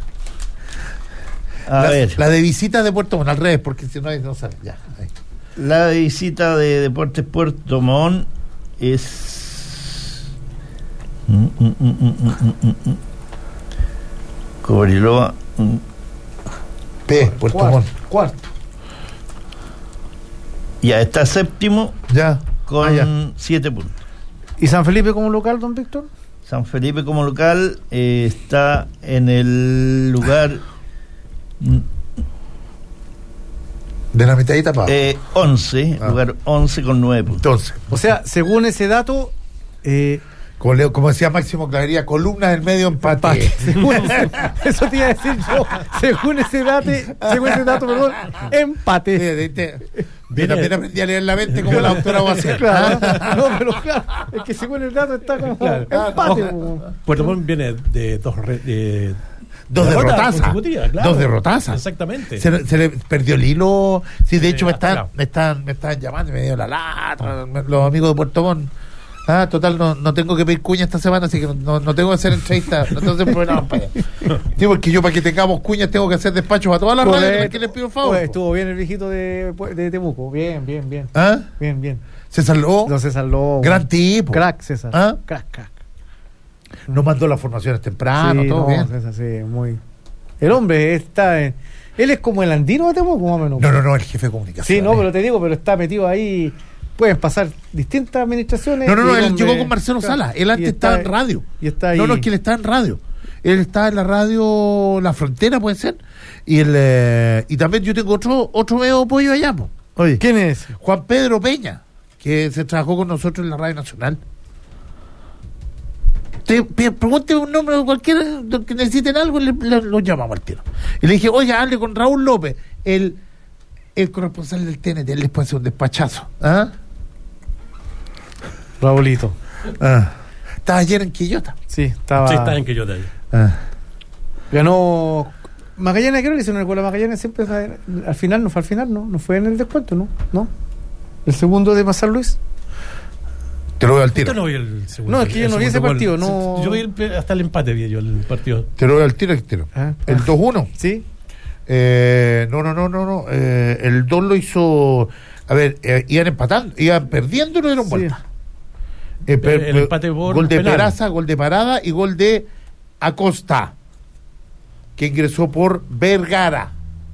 A la, ver. La de visita de Puerto Montt, al revés, porque si no, no sale. Ya, ahí. La de visita de Deportes Puerto Montt es mm, mm, mm, mm, mm, mm, mm. Cobreloa mm. P, Puerto cuarto, Montt. Cuarto. Ya está séptimo, ya, con ah, ya. siete puntos. ¿Y San Felipe como local, don Víctor? San Felipe como local eh, está en el lugar de la mitadita para eh, once, ah. lugar once con nueve puntos. Entonces, o sea, según ese dato, eh, como, le, como decía Máximo Clavería, columna del medio empate. empate. Según ese, eso te iba a decir yo. Según ese dato, según ese dato, perdón, empate. Sí, te, Yo también aprendí a leer la mente como la doctora Bacel. Claro, no, pero claro, es que según el dato está como claro. empate. Ojo, Puerto Montt viene de dos re, de, dos derrotas, claro. dos derrotas. Exactamente. Se, se le perdió el hilo. Sí, de sí, hecho me están, claro. me están, me están llamando, me dio la lata, los amigos de Puerto Montt. Ah, total, no, no tengo que pedir cuña esta semana, así que no, no tengo que hacer entrevistas, no tengo que hacer programas para allá. Sí, porque yo para que tengamos cuñas tengo que hacer despachos a todas las Pues, radios, ¿para qué les pido un favor? Pues, estuvo bien el viejito de, de Temuco, bien, bien, bien. ¿Ah? Bien, bien. César Lobo. No, César Lobo. Gran tipo. Crack, César. ¿Ah? Crack, crack. Nos mandó las formaciones temprano, sí, todo no, bien. César, sí, muy... El hombre está... En... Él es como el andino de Temuco, más o menos. No, no, no, el jefe de comunicación. Sí, no, eh. pero te digo, pero está metido ahí... Pueden pasar distintas administraciones. No, no, no, él hombre, llegó con Marcelo claro, Sala. Él antes está, estaba en radio. Y está ahí. No, no, es que él está en radio. Él está en la radio La Frontera, puede ser. Y el eh, y también yo tengo otro otro medio pollo allá, po. Oye, ¿quién es? Juan Pedro Peña, que se trabajó con nosotros en la Radio Nacional. Usted pe- pregunte un nombre de cualquiera de que necesiten algo, le, le- lo llamamos al tiro. Y le dije, oiga, hable con Raúl López, el, el corresponsal del T N T, él les puede hacer un despachazo. ¿Ah? Raulito. Ah. Estaba ayer en Quillota. Sí, estaba. Sí, está en Quillota. Ah. Ganó Magallanes, creo que le hicieron el gol a Magallanes siempre. Al final, no fue al final, no, no fue en el descuento, ¿no? ¿No? El segundo de San Luis. Te lo voy al tiro. Yo no vi el segundo. No, es que yo no vi ese partido, no. Yo vi el- hasta el empate, vi yo el partido. Te lo voy al tiro, al tiro. Ah, El ah. dos uno. Sí. Eh, no, no, no, no, no. Eh, el dos lo hizo. A ver, eh, iban empatando, iban perdiendo y lo dieron Sí. vuelta. Eh, per- El empate por gol de penal. Peraza, gol de Parada y gol de Acosta, que ingresó por Vergara.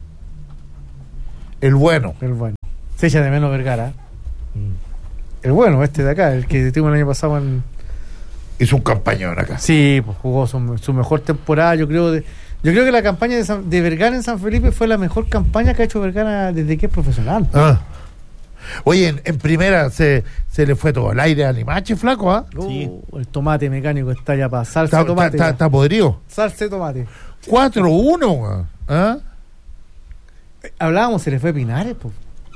El bueno. El bueno. Se echa de menos Vergara. El bueno, este de acá, el que tuvo el año pasado en. Hizo un campañón acá. Sí, pues jugó su, su mejor temporada, yo creo. De, yo creo que la campaña de, San- de Vergara en San Felipe fue la mejor campaña que ha hecho Vergara desde que es profesional. Ah. Oye, en, en primera se, se le fue todo el aire a Limache, flaco, ¿ah? Oh, el tomate mecánico está ya para salsa Está, de tomate. está- ya. está podrido. Salsa de tomate. cuatro uno, weón. ¿Ah? Hablábamos, se le fue Pinares, pues.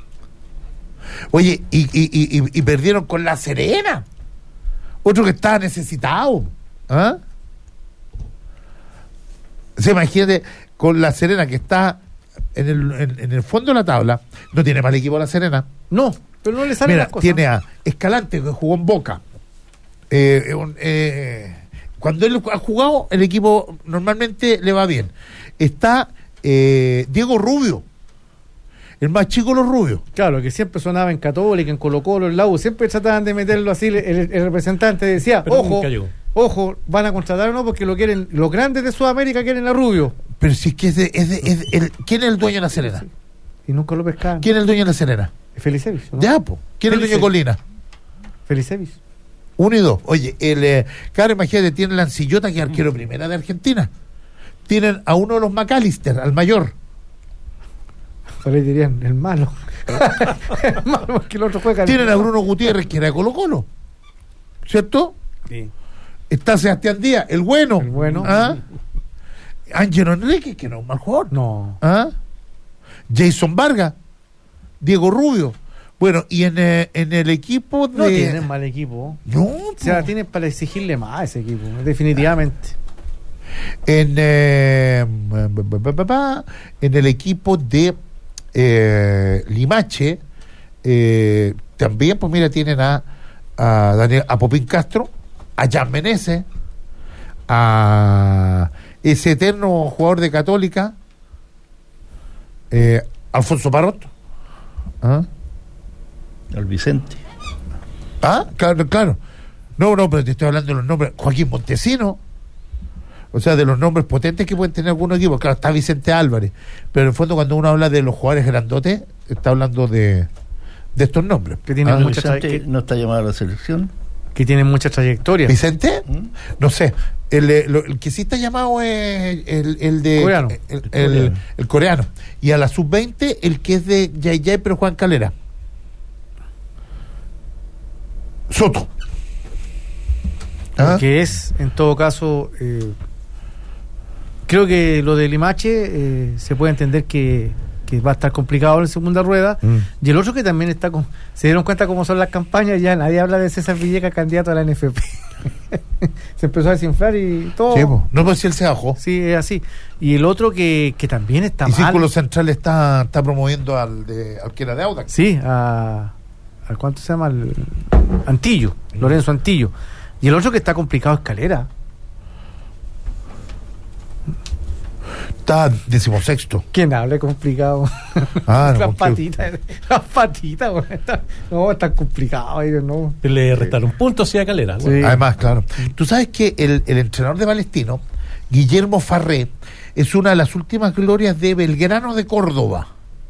Oye, y, y, y, y- y perdieron con La Serena. Otro que estaba necesitado. ¿Ah? Se imagínate, con La Serena, que está en el, en, en el fondo de la tabla, no tiene mal equipo La Serena. No, pero no le salen Mira, las cosas. tiene a Escalante, que jugó en Boca. Eh, un- eh, cuando él ha jugado, el equipo normalmente le va bien. Está eh, Diego Rubio, el más chico de los rubios. Claro, que siempre sonaba en Católica, en Colo Colo, en la U, siempre trataban de meterlo así, el, el representante decía, Pero ojo, nunca llegó. ojo, van a contratar o no, porque lo quieren, los grandes de Sudamérica quieren a Rubio. Pero si es que es de, es de- es de- el- ¿quién es el dueño de La Serena? Y nunca lo pescaban. ¿Quién es el dueño de La Serena? Felicevich, ¿no? Ya, po. ¿Quién es el dueño de Colina? Felicevich. Uno y dos. Oye, el eh, claro, imagínate, tienen la Ancillota, que es arquero primera de Argentina. Tienen a uno de los McAllister, al mayor. Por ahí dirían, el malo. El malo, porque el otro juega. Tienen a Bruno Gutiérrez, que era de Colo Colo. ¿Cierto? Sí. Está Sebastián Díaz, el bueno. El bueno. ¿Ah? Ángelo Enrique, que no es un mal jugador. No. ¿Ah? Jason Vargas, Diego Rubio. Bueno, y en, eh, en el equipo de... No tienen mal equipo. No, O sea, tienen para exigirle más a ese equipo, definitivamente. En, eh, en el equipo de eh, Limache, eh, también, pues mira, tienen a, a, Daniel, a Popín Castro, a Jan Meneses, a ese eterno jugador de Católica, eh, Alfonso Parrot. ¿Ah? Al Vicente. Ah, claro, claro. No, no, pero te estoy hablando de los nombres. Joaquín Montesino. O sea, de los nombres potentes que pueden tener algunos equipos. Claro, está Vicente Álvarez. Pero en el fondo, cuando uno habla de los jugadores grandotes, está hablando de, de estos nombres. Que tienen Ah, mucha tra- Vicente que, no está llamado a la selección. que tienen mucha trayectoria. ¿Vicente? ¿Mm? No sé. El, eh, lo- el que sí está llamado es el, el de... Coreano. El, El el- coreano. el coreano. Y a la sub veinte, el que es de Yay Yay, pero Juan Calera. Soto. ¿Ah? Que es, en todo caso, eh, creo que lo de Limache eh, se puede entender que, que va a estar complicado en segunda rueda. Mm. Y el otro que también está con. Se dieron cuenta cómo son las campañas, ya nadie habla de César Villegas, candidato a la N F P. Se empezó a desinflar y todo. Sí, po. No, pues si él se bajó. Sí, es así. Y el otro que, que también está Y mal. Círculo Central está, está promoviendo al, de, al que era de Audax. Sí, a, a ¿cuánto se llama? Al Antillo, Lorenzo Antillo. Y el otro que está complicado es Calera. Está decimosexto. ¿Quién habla complicado? Ah, no, las porque- patitas, las patitas, güey, está- no, está complicado, ellos no. Le restaron puntos sí a Calera. Sí. Bueno, Además, claro. Tú sabes que el, el entrenador de Palestino, Guillermo Farré, es una de las últimas glorias de Belgrano de Córdoba.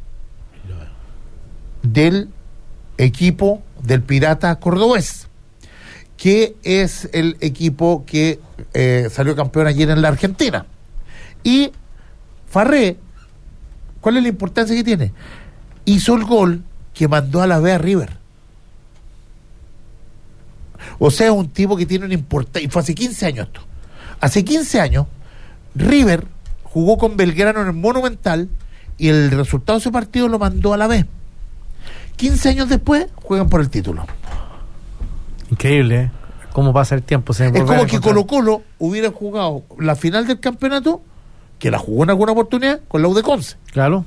Del equipo del Pirata Cordobés, que es el equipo que eh, salió campeón ayer en la Argentina. Y Farré, ¿cuál es la importancia que tiene? Hizo el gol que mandó a la B a River. O sea, un tipo que tiene una importancia. Y fue hace quince años esto. Hace quince años, River jugó con Belgrano en el Monumental y el resultado de ese partido lo mandó a la B. quince años después, juegan por el título. Increíble, ¿eh? Cómo pasa el tiempo. Se es como que Colo Colo hubiera jugado la final del campeonato, que la jugó en alguna oportunidad, con la U de Conce. Claro.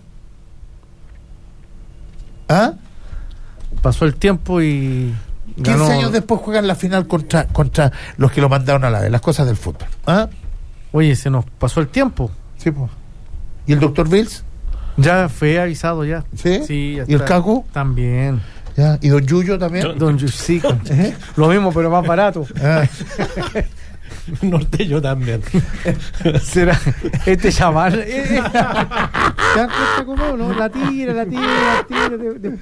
¿Ah? Pasó el tiempo y quince ganó. Años después juegan la final contra contra los que lo mandaron a la vez, las cosas del fútbol. ¿Ah? Oye, se nos pasó el tiempo. Sí, pues. ¿Y el doctor Bills? Ya fue avisado ya. ¿Sí? Sí, ya ¿Y está. el Caco? También. Ya. ¿Y don Yuyo también? Don, don Yuyo, sí. ¿Eh? Lo mismo, pero más barato. Ah. Norteño también. Será este chaval. ¿Te das cuenta cómo? ¿No? La tira, la tira, la tira. De, de,